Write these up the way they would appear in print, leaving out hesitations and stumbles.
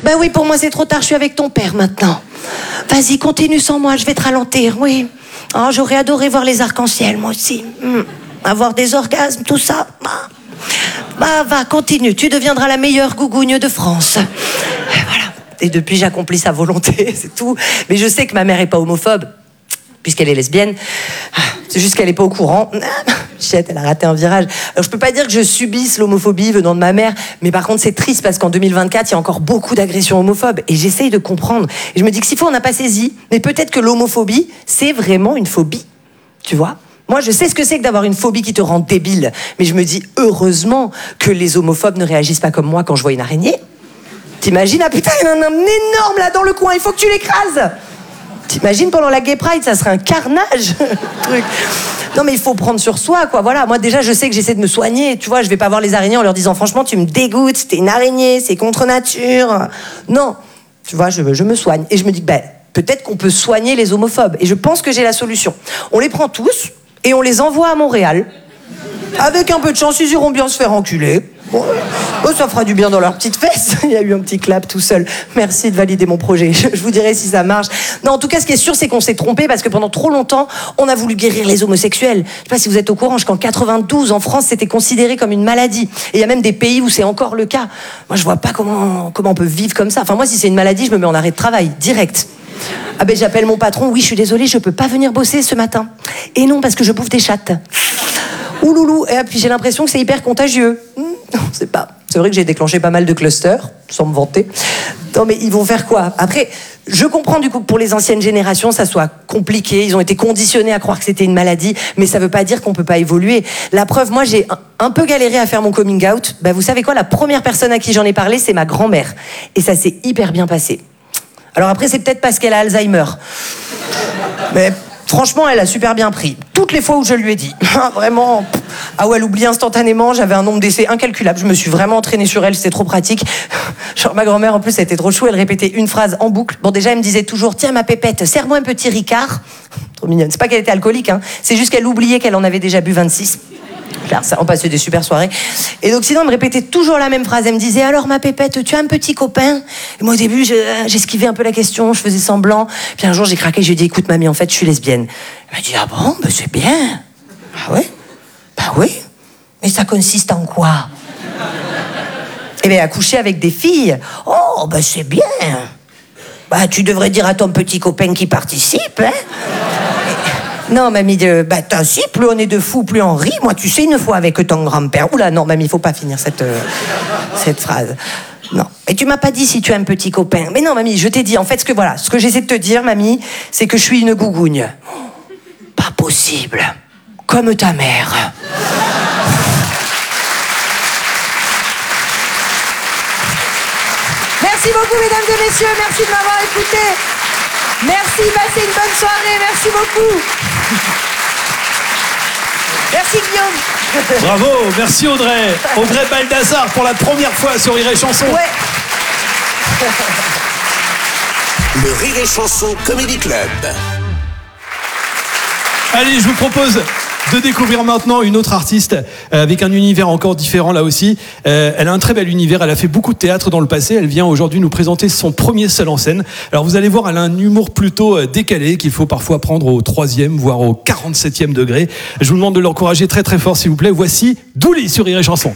Ben oui, pour moi c'est trop tard, je suis avec ton père maintenant. Vas-y, continue sans moi, je vais te ralentir, oui. Oh, j'aurais adoré voir les arcs-en-ciel, moi aussi. Avoir des orgasmes, tout ça. Bah, va, continue, tu deviendras la meilleure gougougne de France. Et voilà. Et depuis, j'accomplis sa volonté, c'est tout. Mais je sais que ma mère est pas homophobe, puisqu'elle est lesbienne. C'est juste qu'elle est pas au courant. Chette, elle a raté un virage. Alors, je peux pas dire que je subisse l'homophobie venant de ma mère, mais par contre, c'est triste parce qu'en 2024, il y a encore beaucoup d'agressions homophobes. Et j'essaye de comprendre. Et je me dis que s'il faut, on n'a pas saisi. Mais peut-être que l'homophobie, c'est vraiment une phobie. Tu vois ? Moi, je sais ce que c'est que d'avoir une phobie qui te rend débile. Mais je me dis, heureusement que les homophobes ne réagissent pas comme moi quand je vois une araignée. T'imagines, ah putain, il y en a un énorme là dans le coin, il faut que tu l'écrases. T'imagines pendant la Gay Pride, ça serait un carnage. Truc. Non mais il faut prendre sur soi, quoi. Voilà, moi déjà je sais que j'essaie de me soigner. Tu vois, je vais pas voir les araignées en leur disant franchement tu me dégoûtes, t'es une araignée, c'est contre nature. Non, tu vois, je me soigne et je me dis peut-être qu'on peut soigner les homophobes. Et je pense que j'ai la solution. On les prend tous et on les envoie à Montréal. Avec un peu de chance, ils iront bien se faire enculer. Bon, ça fera du bien dans leurs petites fesses. Il y a eu un petit clap tout seul. Merci de valider mon projet. Je vous dirai si ça marche. Non, en tout cas, ce qui est sûr, c'est qu'on s'est trompé parce que pendant trop longtemps, on a voulu guérir les homosexuels. Je sais pas si vous êtes au courant, jusqu'en 92, en France, c'était considéré comme une maladie. Et il y a même des pays où c'est encore le cas. Moi, je vois pas comment on peut vivre comme ça. Enfin, moi, si c'est une maladie, je me mets en arrêt de travail, direct. Ah ben, j'appelle mon patron. Oui, je suis désolée, je peux pas venir bosser ce matin. Et non, parce que je bouffe des chattes. Ouh loulou. Et puis j'ai l'impression que c'est hyper contagieux. C'est vrai que j'ai déclenché pas mal de clusters, sans me vanter. Non mais ils vont faire quoi ? Après, je comprends du coup que pour les anciennes générations, ça soit compliqué. Ils ont été conditionnés à croire que c'était une maladie, mais ça veut pas dire qu'on peut pas évoluer. La preuve, moi j'ai un peu galéré à faire mon coming out. Vous savez quoi ? La première personne à qui j'en ai parlé, c'est ma grand-mère. Et ça s'est hyper bien passé. Alors après, c'est peut-être parce qu'elle a Alzheimer. Mais... franchement, elle a super bien pris. Toutes les fois où je lui ai dit. Vraiment. Ah ouais, elle oublie instantanément. J'avais un nombre d'essais incalculable. Je me suis vraiment entraînée sur elle. C'était trop pratique. Genre, ma grand-mère, en plus, elle était trop chou. Elle répétait une phrase en boucle. Bon, déjà, elle me disait toujours, tiens, ma pépette, serre-moi un petit Ricard. Trop mignonne. C'est pas qu'elle était alcoolique, hein. C'est juste qu'elle oubliait qu'elle en avait déjà bu 26. Là, ça, on passait des super soirées. Et donc, sinon, elle me répétait toujours la même phrase. Elle me disait, alors, ma pépette, tu as un petit copain ? Et moi, au début, j'esquivais un peu la question, je faisais semblant. Puis un jour, j'ai craqué, je lui ai dit, écoute, mamie, en fait, je suis lesbienne. Elle m'a dit, ah bon, c'est bien. Ah ouais ? Bah oui. Mais ça consiste en quoi ? Eh bien, à coucher avec des filles. Oh, c'est bien. Tu devrais dire à ton petit copain qui participe, hein ? Non, mamie, t'as si, plus on est de fous, plus on rit. Moi, tu sais, une fois avec ton grand-père... Oula, non, mamie, il faut pas finir cette phrase. Non. Et tu m'as pas dit si tu as un petit copain. Mais non, mamie, je t'ai dit, en fait, ce que j'essaie de te dire, mamie, c'est que je suis une gougougne. Pas possible. Comme ta mère. Merci beaucoup, mesdames et messieurs. Merci de m'avoir écouté. Merci, passez une bonne soirée. Merci beaucoup. Merci Guillaume. Bravo, merci Audrey. Audrey Baldassar pour la première fois sur Rire et Chanson. Ouais. Le Rire et Chanson Comedy Club. Allez, je vous propose de découvrir maintenant une autre artiste avec un univers encore différent là aussi. Elle a un très bel univers, elle a fait beaucoup de théâtre dans le passé. Elle vient aujourd'hui nous présenter son premier seul en scène. Alors vous allez voir, elle a un humour plutôt décalé qu'il faut parfois prendre au 3e, voire au 47e degré. Je vous demande de l'encourager très très fort s'il vous plaît. Voici Douli sur Rire et Chanson.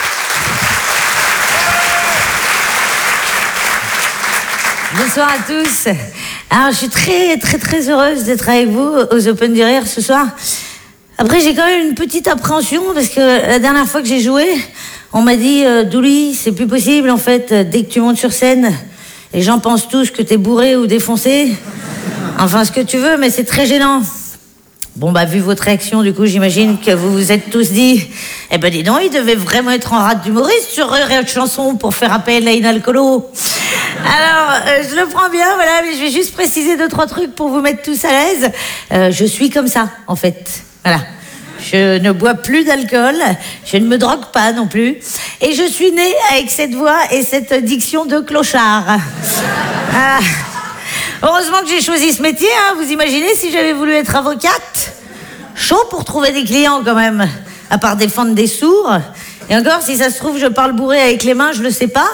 Bonsoir à tous. Alors je suis très très très heureuse d'être avec vous aux Open du Rire ce soir. Après, j'ai quand même une petite appréhension parce que la dernière fois que j'ai joué, on m'a dit Douli, c'est plus possible en fait, dès que tu montes sur scène, les gens pensent tous que t'es bourré ou défoncé. Enfin, ce que tu veux, mais c'est très gênant. Bon, vu votre réaction, du coup, j'imagine que vous vous êtes tous dit dis donc, il devait vraiment être en rate d'humoriste sur Rire et Chanson pour faire appel à une alcoolo. Alors, je le prends bien, voilà, mais je vais juste préciser 2-3 trucs pour vous mettre tous à l'aise. Je suis comme ça, en fait. Voilà. Je ne bois plus d'alcool, je ne me drogue pas non plus. Et je suis née avec cette voix et cette diction de clochard. Heureusement que j'ai choisi ce métier, hein. Vous imaginez si j'avais voulu être avocate ? Chaud pour trouver des clients quand même, à part défendre des sourds. Et encore, si ça se trouve, je parle bourré avec les mains, je le sais pas.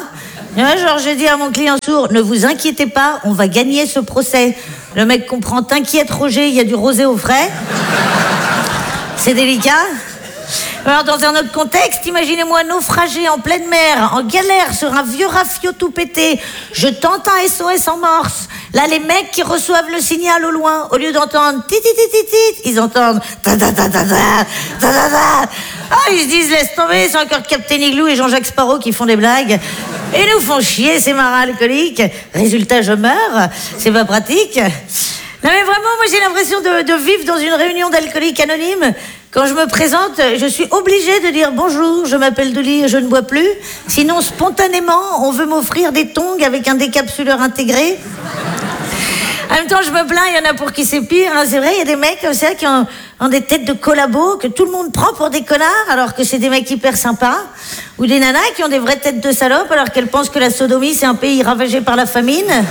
Ouais, genre, je dis à mon client sourd, ne vous inquiétez pas, on va gagner ce procès. Le mec comprend, t'inquiète Roger, il y a du rosé au frais. C'est délicat. Alors, dans un autre contexte, imaginez-moi naufragé en pleine mer, en galère sur un vieux rafio tout pété. Je tente un SOS en morse. Là, les mecs qui reçoivent le signal au loin, au lieu d'entendre tit, ils entendent ta ta ta ta ta ta ta ta. Ah, ils se disent laisse tomber, c'est encore Captain Igloo et Jean-Jacques Sparrow qui font des blagues. Et nous font chier ces marins alcooliques. Résultat, je meurs. C'est pas pratique. Non mais vraiment, moi j'ai l'impression de vivre dans une réunion d'alcooliques anonymes. Quand je me présente, je suis obligée de dire bonjour, je m'appelle Dolly et je ne bois plus. Sinon, spontanément, on veut m'offrir des tongs avec un décapsuleur intégré. En même temps, je me plains, il y en a pour qui c'est pire. Hein. C'est vrai, il y a des mecs comme ça qui ont des têtes de collabos que tout le monde prend pour des connards alors que c'est des mecs hyper sympas. Ou des nanas qui ont des vraies têtes de salopes alors qu'elles pensent que la sodomie, c'est un pays ravagé par la famine.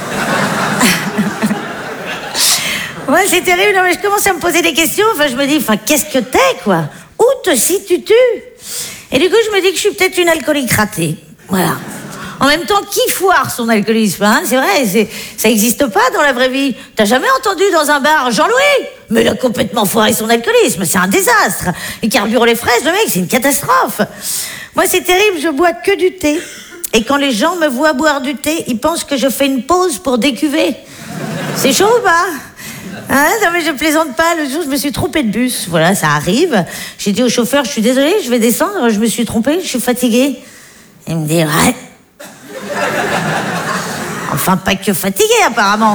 Ouais, c'est terrible, non, mais je commence à me poser des questions. Enfin, je me dis, qu'est-ce que t'es, quoi? Où te situes-tu? Et du coup, je me dis que je suis peut-être une alcoolique ratée. Voilà. En même temps, qui foire son alcoolisme, hein? C'est vrai, ça n'existe pas dans la vraie vie. T'as jamais entendu dans un bar Jean-Louis? Mais il a complètement foiré son alcoolisme, c'est un désastre. Il carbure les fraises, le mec, c'est une catastrophe. Moi, c'est terrible, je bois que du thé. Et quand les gens me voient boire du thé, ils pensent que je fais une pause pour décuver. C'est chaud ou pas? Hein, non mais je plaisante pas, le jour je me suis trompée de bus, voilà, ça arrive. J'ai dit au chauffeur, je suis désolée, je vais descendre, je me suis trompée, je suis fatiguée. Il me dit, ouais. Enfin, pas que fatiguée apparemment.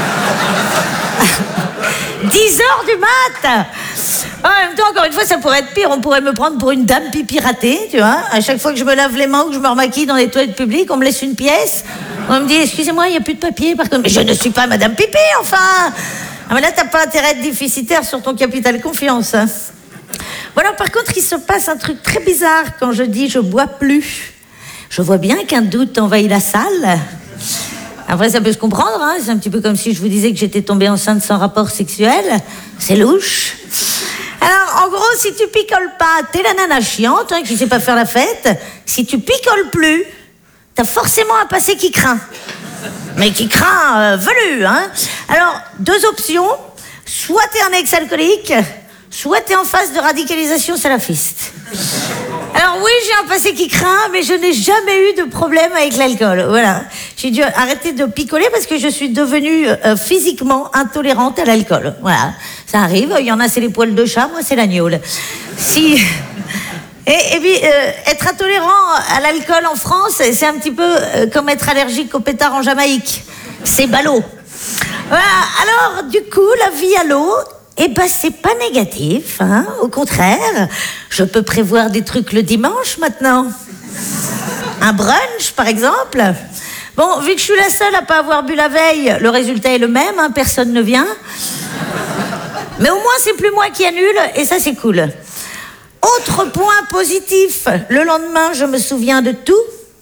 10 heures du mat. En même temps, encore une fois, ça pourrait être pire, on pourrait me prendre pour une dame pipi ratée, tu vois. À chaque fois que je me lave les mains ou que je me remaquille dans les toilettes publiques, on me laisse une pièce. On me dit, excusez-moi, il n'y a plus de papier par contre. Mais je ne suis pas madame pipi, enfin. Ah mais là, t'as pas intérêt à être déficitaire sur ton capital confiance. Voilà, par contre, il se passe un truc très bizarre quand je dis je bois plus. Je vois bien qu'un doute envahit la salle. Après, ça peut se comprendre, hein. C'est un petit peu comme si je vous disais que j'étais tombée enceinte sans rapport sexuel. C'est louche. Alors, en gros, si tu picoles pas, t'es la nana chiante, hein, qui sait pas faire la fête. Si tu picoles plus, t'as forcément un passé qui craint. Mais qui craint velu, hein. Alors, 2 options. Soit t'es un ex-alcoolique, soit t'es en phase de radicalisation salafiste. Alors oui, j'ai un passé qui craint, mais je n'ai jamais eu de problème avec l'alcool. Voilà. J'ai dû arrêter de picoler parce que je suis devenue physiquement intolérante à l'alcool. Voilà. Ça arrive. Il y en a, c'est les poils de chat. Moi, c'est la gnôle. Si... Et puis, être intolérant à l'alcool en France, c'est un petit peu comme être allergique au pétard en Jamaïque. C'est ballot. Voilà. Alors, du coup, la vie à l'eau, c'est pas négatif, hein. Au contraire, je peux prévoir des trucs le dimanche maintenant. Un brunch, par exemple. Bon, vu que je suis la seule à pas avoir bu la veille, le résultat est le même, hein, personne ne vient. Mais au moins, c'est plus moi qui annule, et ça, c'est cool. Autre point positif, le lendemain, je me souviens de tout.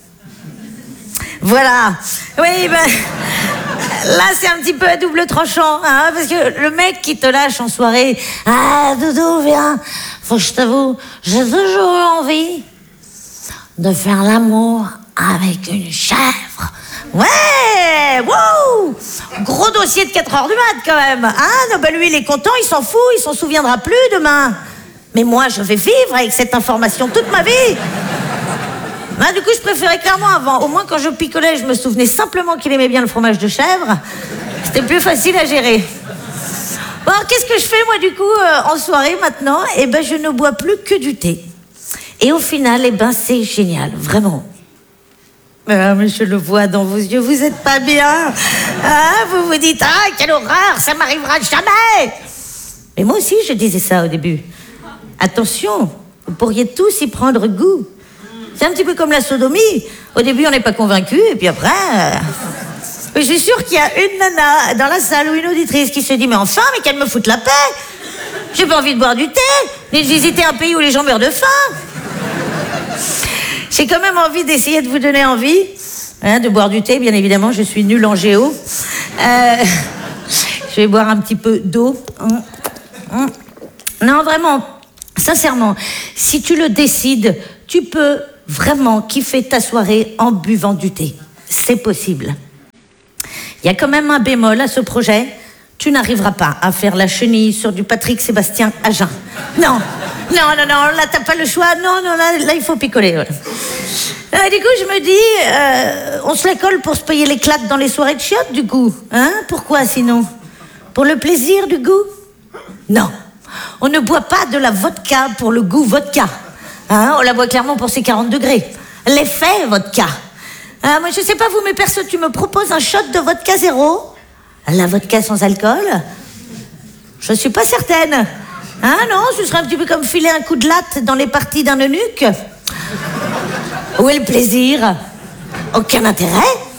Voilà. Oui, là, c'est un petit peu à double tranchant, hein, parce que le mec qui te lâche en soirée, « Ah, Doudou, viens, faut que je t'avoue, j'ai toujours eu envie de faire l'amour avec une chèvre. » Ouais, wow, gros dossier de 4 heures du mat, quand même. Hein, non, lui, il est content, il s'en fout, il s'en souviendra plus demain. Mais moi, je vais vivre avec cette information toute ma vie. Ah, du coup, je préférais clairement avant. Au moins, quand je picolais, je me souvenais simplement qu'il aimait bien le fromage de chèvre. C'était plus facile à gérer. Bon, alors, qu'est-ce que je fais, moi, du coup, en soirée, maintenant? Je ne bois plus que du thé. Et au final, c'est génial, vraiment. Mais je le vois dans vos yeux, vous êtes pas bien. Ah, vous vous dites, ah, quelle horreur, ça m'arrivera jamais. Mais moi aussi, je disais ça au début. Attention, vous pourriez tous y prendre goût. C'est un petit peu comme la sodomie. Au début, on n'est pas convaincu, et puis après... Je suis sûre qu'il y a une nana dans la salle ou une auditrice qui se dit « Mais enfin, mais qu'elle me foute la paix. J'ai pas envie de boire du thé, ni de visiter un pays où les gens meurent de faim. » J'ai quand même envie d'essayer de vous donner envie, hein, de boire du thé, bien évidemment, je suis nulle en géo. Je vais boire un petit peu d'eau. Non, vraiment, sincèrement, si tu le décides, tu peux vraiment kiffer ta soirée en buvant du thé. c'est possible. Il y a quand même un bémol à ce projet. Tu n'arriveras pas à faire la chenille sur du Patrick Sébastien à jeun. Non, là t'as pas le choix. Non, là il faut picoler. Voilà. Du coup, je me dis, on se la colle pour se payer les claques dans les soirées de chiottes, du coup. Hein? Pourquoi sinon? Pour le plaisir du goût? Non, on ne boit pas de la vodka pour le goût vodka. Hein? On la boit clairement pour ses 40 degrés. L'effet vodka. Moi, je sais pas vous, mais perso, tu me proposes un shot de vodka zéro? La vodka sans alcool? Je suis pas certaine. Hein, non, ce serait un petit peu comme filer un coup de latte dans les parties d'un eunuque. Où est le plaisir? Aucun intérêt.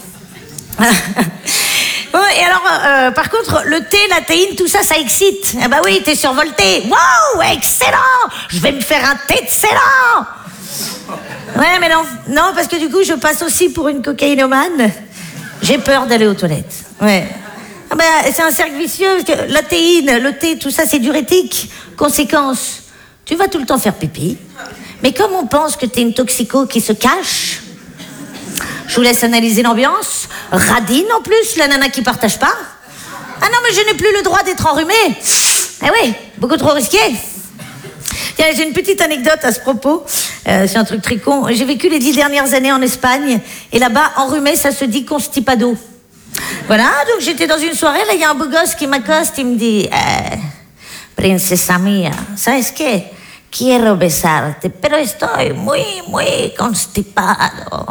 Bon, et alors, par contre, le thé, la théine, tout ça, ça excite. Ah bah oui, t'es survolté. Wow, excellent! Je vais me faire un thé excellent! Ouais, mais non, parce que du coup, je passe aussi pour une cocaïnomane. J'ai peur d'aller aux toilettes. Ouais. Ah bah, c'est un cercle vicieux, parce que la théine, le thé, tout ça, c'est diurétique. Conséquence, tu vas tout le temps faire pipi. Mais comme on pense que t'es une toxico qui se cache, je vous laisse analyser l'ambiance. Radine en plus, la nana qui partage pas. Ah non, mais je n'ai plus le droit d'être enrhumée. Eh oui, beaucoup trop risqué. Tiens, j'ai une petite anecdote à ce propos. C'est un truc très con. J'ai vécu les 10 dernières années en Espagne. Et là-bas, enrhumé, ça se dit constipado. Voilà, donc j'étais dans une soirée. Là, il y a un beau gosse qui m'accoste. Il me dit, princesa mía, ¿sabes qué? Quiero besarte, pero estoy muy constipado.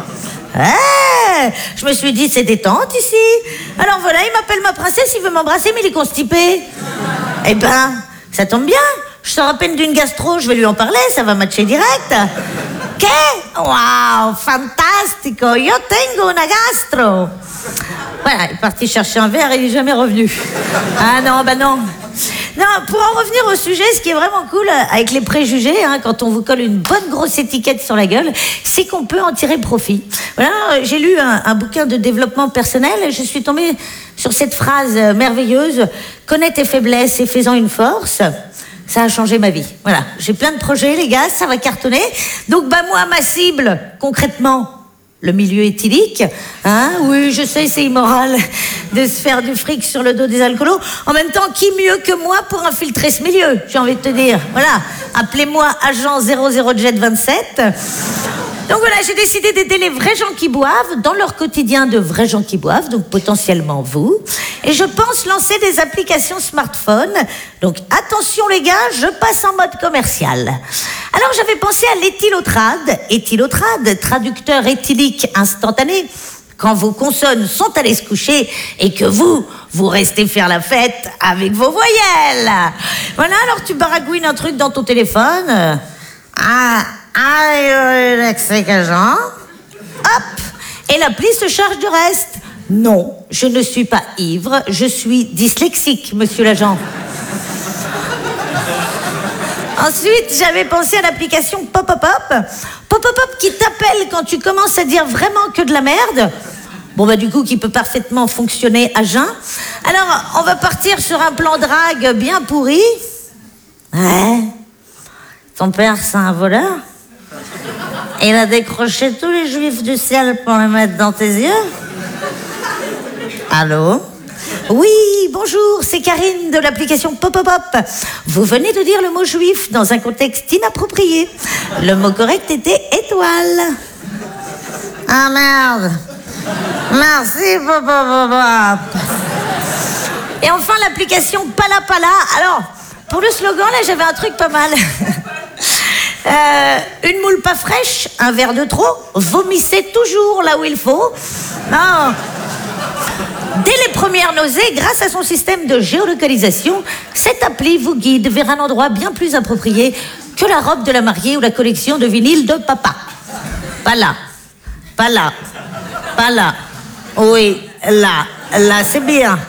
Je me suis dit, c'est détente ici. Alors voilà, il m'appelle ma princesse, il veut m'embrasser, mais il est constipé. Eh ben, ça tombe bien. Je sors à peine d'une gastro, je vais lui en parler, ça va matcher direct. Que? Wow, fantastico, yo tengo una gastro. Voilà, il est parti chercher un verre et il n'est jamais revenu. Ah non, bah non. Non, pour en revenir au sujet, ce qui est vraiment cool avec les préjugés, hein, quand on vous colle une bonne grosse étiquette sur la gueule, c'est qu'on peut en tirer profit. Voilà, j'ai lu un bouquin de développement personnel et je suis tombée sur cette phrase merveilleuse: connais tes faiblesses et fais-en une force. Ça a changé ma vie. Voilà, j'ai plein de projets, les gars, ça va cartonner. Donc, bah moi, ma cible, concrètement, le milieu éthylique, hein, oui, je sais, c'est immoral de se faire du fric sur le dos des alcoolos. En même temps, qui mieux que moi pour infiltrer ce milieu, j'ai envie de te dire. Voilà, appelez-moi agent 00Jet27. Donc voilà, j'ai décidé d'aider les vrais gens qui boivent dans leur quotidien de vrais gens qui boivent, donc potentiellement vous. Et je pense lancer des applications smartphone. Donc attention les gars, je passe en mode commercial. Alors j'avais pensé à l'éthylotrade. Éthylotrade, traducteur éthylique instantané. Quand vos consonnes sont allées se coucher et que vous restez faire la fête avec vos voyelles. Voilà, alors tu baragouines un truc dans ton téléphone. Agent. Hop, et l'appli se charge du reste. Non, je ne suis pas ivre, je suis dyslexique, monsieur l'agent. Ensuite, j'avais pensé à l'application Pop-Up. Pop-Up qui t'appelle quand tu commences à dire vraiment que de la merde. Bon, bah du coup, qui peut parfaitement fonctionner à jeun. Alors, on va partir sur un plan drague bien pourri. Ouais. Ton père, c'est un voleur? Il a décroché tous les juifs du ciel pour les mettre dans tes yeux? Allô? Oui, bonjour, c'est Karine de l'application Pop-Up. Vous venez de dire le mot juif dans un contexte inapproprié. Le mot correct était étoile. Ah merde. Merci, Pop-Up. Et enfin, l'application Pala. Alors, pour le slogan, là, j'avais un truc pas mal. Une moule pas fraîche, un verre de trop, vomissez toujours là où il faut. Non. Dès les premières nausées, grâce à son système de géolocalisation, cette appli vous guide vers un endroit bien plus approprié que la robe de la mariée ou la collection de vinyles de papa. Pas là. Oui, là, c'est bien.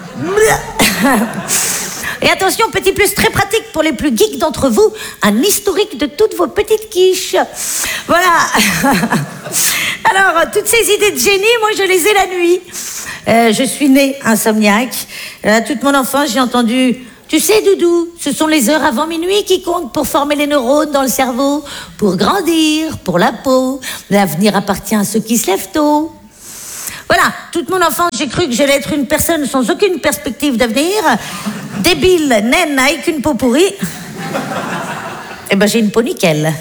Et attention, petit plus très pratique pour les plus geeks d'entre vous, un historique de toutes vos petites quiches. Voilà. Alors, toutes ces idées de génie, moi, je les ai la nuit. Je suis née insomniaque. Toute mon enfance, j'ai entendu... Tu sais, Doudou, ce sont les heures avant minuit qui comptent pour former les neurones dans le cerveau, pour grandir, pour la peau. L'avenir appartient à ceux qui se lèvent tôt. Voilà, toute mon enfance, j'ai cru que j'allais être une personne sans aucune perspective d'avenir, débile, naine, avec une peau pourrie. Eh ben, j'ai une peau nickel.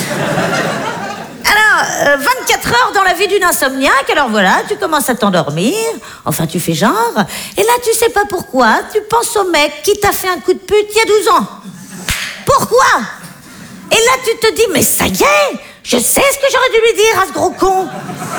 Alors, 24 heures dans la vie d'une insomniaque, alors voilà, tu commences à t'endormir, enfin tu fais genre, et là tu sais pas pourquoi, tu penses au mec qui t'a fait un coup de pute il y a 12 ans. Pourquoi? Et là tu te dis, mais ça y est, je sais ce que j'aurais dû lui dire à ce gros con.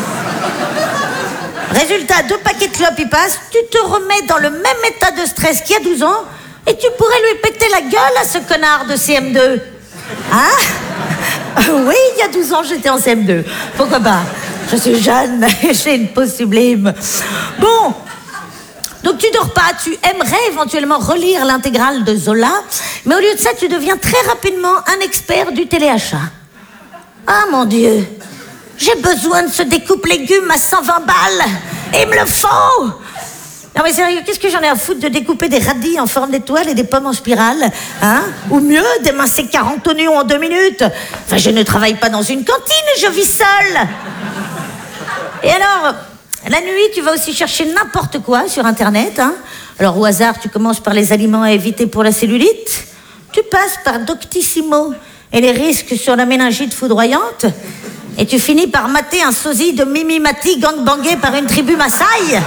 Résultat, 2 paquets de clopes y passent, tu te remets dans le même état de stress qu'il y a 12 ans, et tu pourrais lui péter la gueule à ce connard de CM2. Hein? Oui, il y a 12 ans, j'étais en CM2. Pourquoi pas? Je suis jeune, j'ai une peau sublime. Bon, donc tu dors pas, tu aimerais éventuellement relire l'intégrale de Zola, mais au lieu de ça, tu deviens très rapidement un expert du téléachat. Ah mon Dieu, j'ai besoin de ce découpe légumes à 120 balles, et il me le faut. Non mais sérieux, qu'est-ce que j'en ai à foutre de découper des radis en forme d'étoile et des pommes en spirale, hein? Ou mieux, d'émincer 40 oignons en 2 minutes. Enfin, je ne travaille pas dans une cantine, je vis seule. Et alors, la nuit, tu vas aussi chercher n'importe quoi sur Internet, hein? Alors, au hasard, tu commences par les aliments à éviter pour la cellulite. Tu passes par Doctissimo et les risques sur la méningite foudroyante. Et tu finis par mater un sosie de Mimi Mati gangbangé par une tribu Maasai.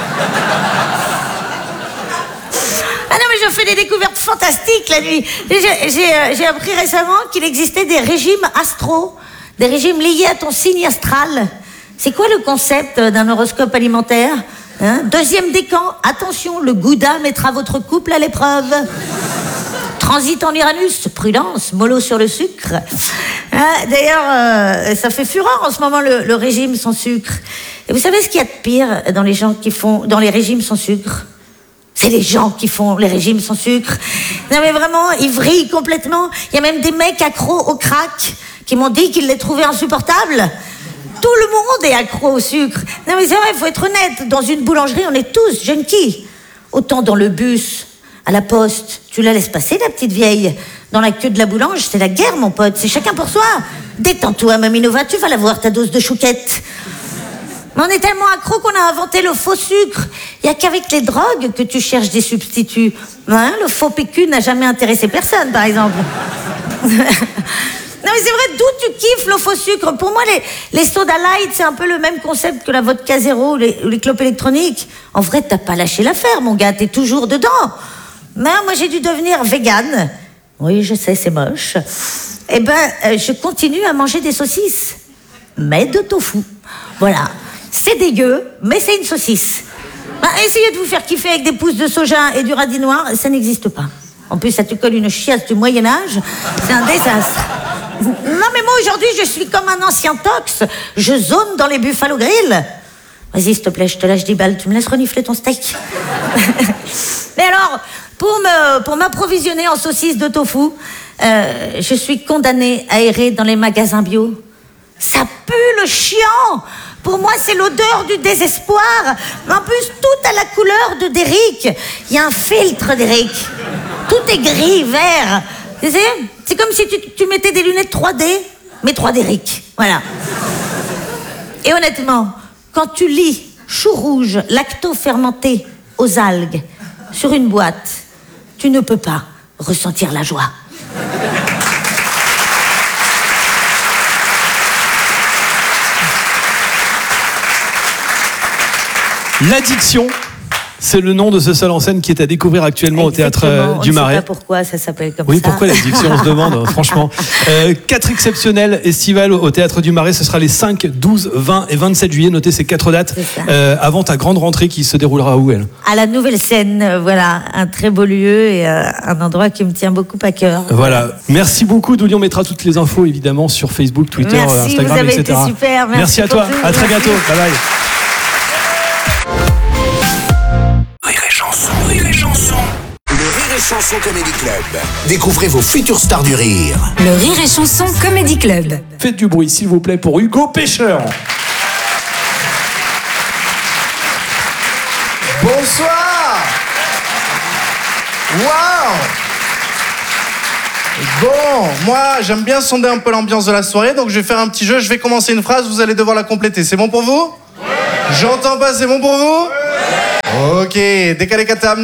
Ah non, mais je fais des découvertes fantastiques la nuit. J'ai appris récemment qu'il existait des régimes astro, des régimes liés à ton signe astral. C'est quoi le concept d'un horoscope alimentaire, hein? 2e décan, attention, le gouda mettra votre couple à l'épreuve. Transit en Uranus, prudence, mollo sur le sucre. D'ailleurs, ça fait fureur en ce moment le régime sans sucre. Et vous savez ce qu'il y a de pire dans les gens qui font dans les régimes sans sucre? C'est les gens qui font les régimes sans sucre. Non mais vraiment, ils vrillent complètement. Il y a même des mecs accros au crack qui m'ont dit qu'ils les trouvaient insupportables. Tout le monde est accro au sucre. Non mais c'est vrai, il faut être honnête. Dans une boulangerie, on est tous junkies. Autant dans le bus, à la poste, tu la laisses passer la petite vieille. Dans la queue de la boulange, c'est la guerre mon pote, c'est chacun pour soi. Détends-toi Maminova, tu vas la voir ta dose de chouquette. Mais on est tellement accro qu'on a inventé le faux sucre. Il n'y a qu'avec les drogues que tu cherches des substituts. Hein, le faux PQ n'a jamais intéressé personne, par exemple. Non mais c'est vrai, d'où tu kiffes le faux sucre? Pour moi, les soda light, c'est un peu le même concept que la vodka zéro ou les clopes électroniques. En vrai, t'as pas lâché l'affaire, mon gars, t'es toujours dedans. Mais moi, j'ai dû devenir végane. Oui, je sais, c'est moche. Eh ben, je continue à manger des saucisses. Mais de tofu. Voilà. C'est dégueu, mais c'est une saucisse. Essayez de vous faire kiffer avec des pousses de soja et du radis noir, ça n'existe pas. En plus, ça te colle une chiasse du Moyen-Âge. C'est un désastre. Non, mais moi, aujourd'hui, je suis comme un ancien tox. Je zone dans les Buffalo Grill. Vas-y, s'il te plaît, je te lâche 10 balles. Tu me laisses renifler ton steak? Mais alors, pour m'approvisionner en saucisses de tofu, je suis condamnée à errer dans les magasins bio. Ça pue le chiant. Pour moi, c'est l'odeur du désespoir. En plus, tout a la couleur de Derrick. Il y a un filtre Derrick. Tout est gris, vert. Tu sais, c'est comme si tu mettais des lunettes 3D, mais 3D Derrick. Voilà. Et honnêtement, quand tu lis chou rouge lacto-fermenté aux algues sur une boîte, tu ne peux pas ressentir la joie. L'addiction, c'est le nom de ce seul en scène qui est à découvrir actuellement au Théâtre du Marais. On ne sait pas pourquoi ça s'appelle comme ça. Oui, pourquoi l'addiction, on se demande, franchement. 4 exceptionnels estivales au Théâtre du Marais, ce sera les 5, 12, 20 et 27 juillet. Notez ces 4 dates avant ta grande rentrée qui se déroulera où, elle? À la Nouvelle Scène, voilà, un très beau lieu et un endroit qui me tient beaucoup à cœur. Voilà, merci beaucoup Douli, on mettra toutes les infos évidemment sur Facebook, Twitter, merci, Instagram, vous avez etc. Été super, merci à toi, tout. à très bientôt, bye bye. Le Rire et Chanson Comedy Club. Découvrez vos futures stars du rire. Le Rire et Chanson Comedy Club. Faites du bruit s'il vous plaît pour Hugo Pêcheur. Bonsoir. Waouh. Bon, moi j'aime bien sonder un peu l'ambiance de la soirée, donc je vais faire un petit jeu, je vais commencer une phrase, vous allez devoir la compléter. C'est bon pour vous ? J'entends pas, c'est bon pour vous? Ok, décalé katam.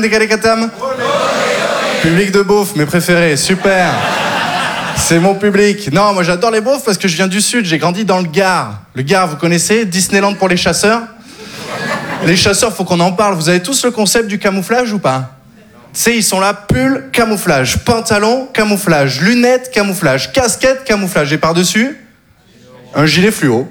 Public de beauf, mes préférés, super. C'est mon public. Non, moi j'adore les beaufs parce que je viens du sud, j'ai grandi dans le Gard. Le Gard, vous connaissez? Disneyland pour les chasseurs. Les chasseurs, faut qu'on en parle. Vous avez tous le concept du camouflage ou pas? Tu sais, ils sont là, pull, camouflage, pantalon, camouflage, lunettes, camouflage, casquette, camouflage. Et par-dessus, un gilet fluo.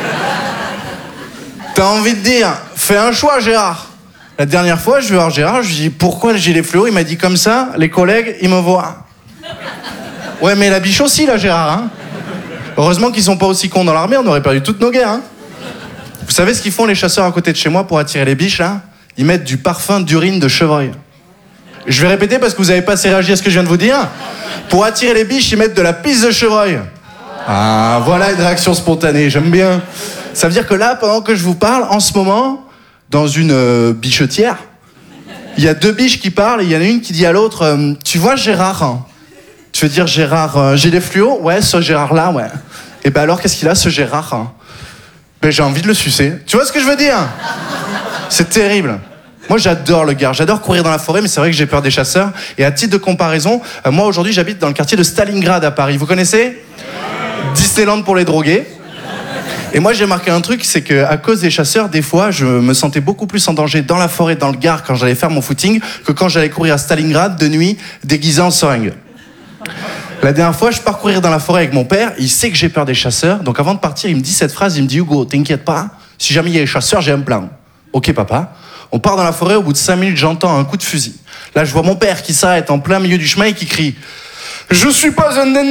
T'as envie de dire, fais un choix, Gérard. La dernière fois, je vais voir Gérard, je lui dis, pourquoi le gilet fluo? Il m'a dit comme ça, les collègues, ils me voient. Ouais, mais la biche aussi, là, Gérard. Hein. Heureusement qu'ils sont pas aussi cons dans l'armée, on aurait perdu toutes nos guerres. Hein. Vous savez ce qu'ils font, les chasseurs à côté de chez moi, pour attirer les biches, là? Ils mettent du parfum d'urine de chevreuil. Je vais répéter parce que vous avez pas assez réagi à ce que je viens de vous dire. Pour attirer les biches, ils mettent de la pisse de chevreuil. Ah, voilà une réaction spontanée, j'aime bien. Ça veut dire que là, pendant que je vous parle, en ce moment, dans une bichetière, il y a deux biches qui parlent et il y en a une qui dit à l'autre, tu vois Gérard hein? Tu veux dire Gérard gilet fluo? Ouais, ce Gérard-là, ouais. Et ben alors, qu'est-ce qu'il a, ce Gérard hein? Ben j'ai envie de le sucer. Tu vois ce que je veux dire? C'est terrible. Moi, j'adore le Gard, j'adore courir dans la forêt, mais c'est vrai que j'ai peur des chasseurs. Et à titre de comparaison, moi, aujourd'hui, j'habite dans le quartier de Stalingrad à Paris. Vous connaissez? Disneyland pour les drogués. Et moi, j'ai remarqué un truc, c'est qu'à cause des chasseurs, des fois, je me sentais beaucoup plus en danger dans la forêt, dans le Gard, quand j'allais faire mon footing, que quand j'allais courir à Stalingrad de nuit, déguisé en seringue. La dernière fois, je pars courir dans la forêt avec mon père, il sait que j'ai peur des chasseurs, donc avant de partir, il me dit cette phrase, il me dit « Hugo, t'inquiète pas, si jamais il y a les chasseurs, j'ai un plan. » Ok, papa. On part dans la forêt, au bout de 5 minutes, j'entends un coup de fusil. Là, je vois mon père qui s'arrête en plein milieu du chemin et qui crie « Je suis pas un dindon !»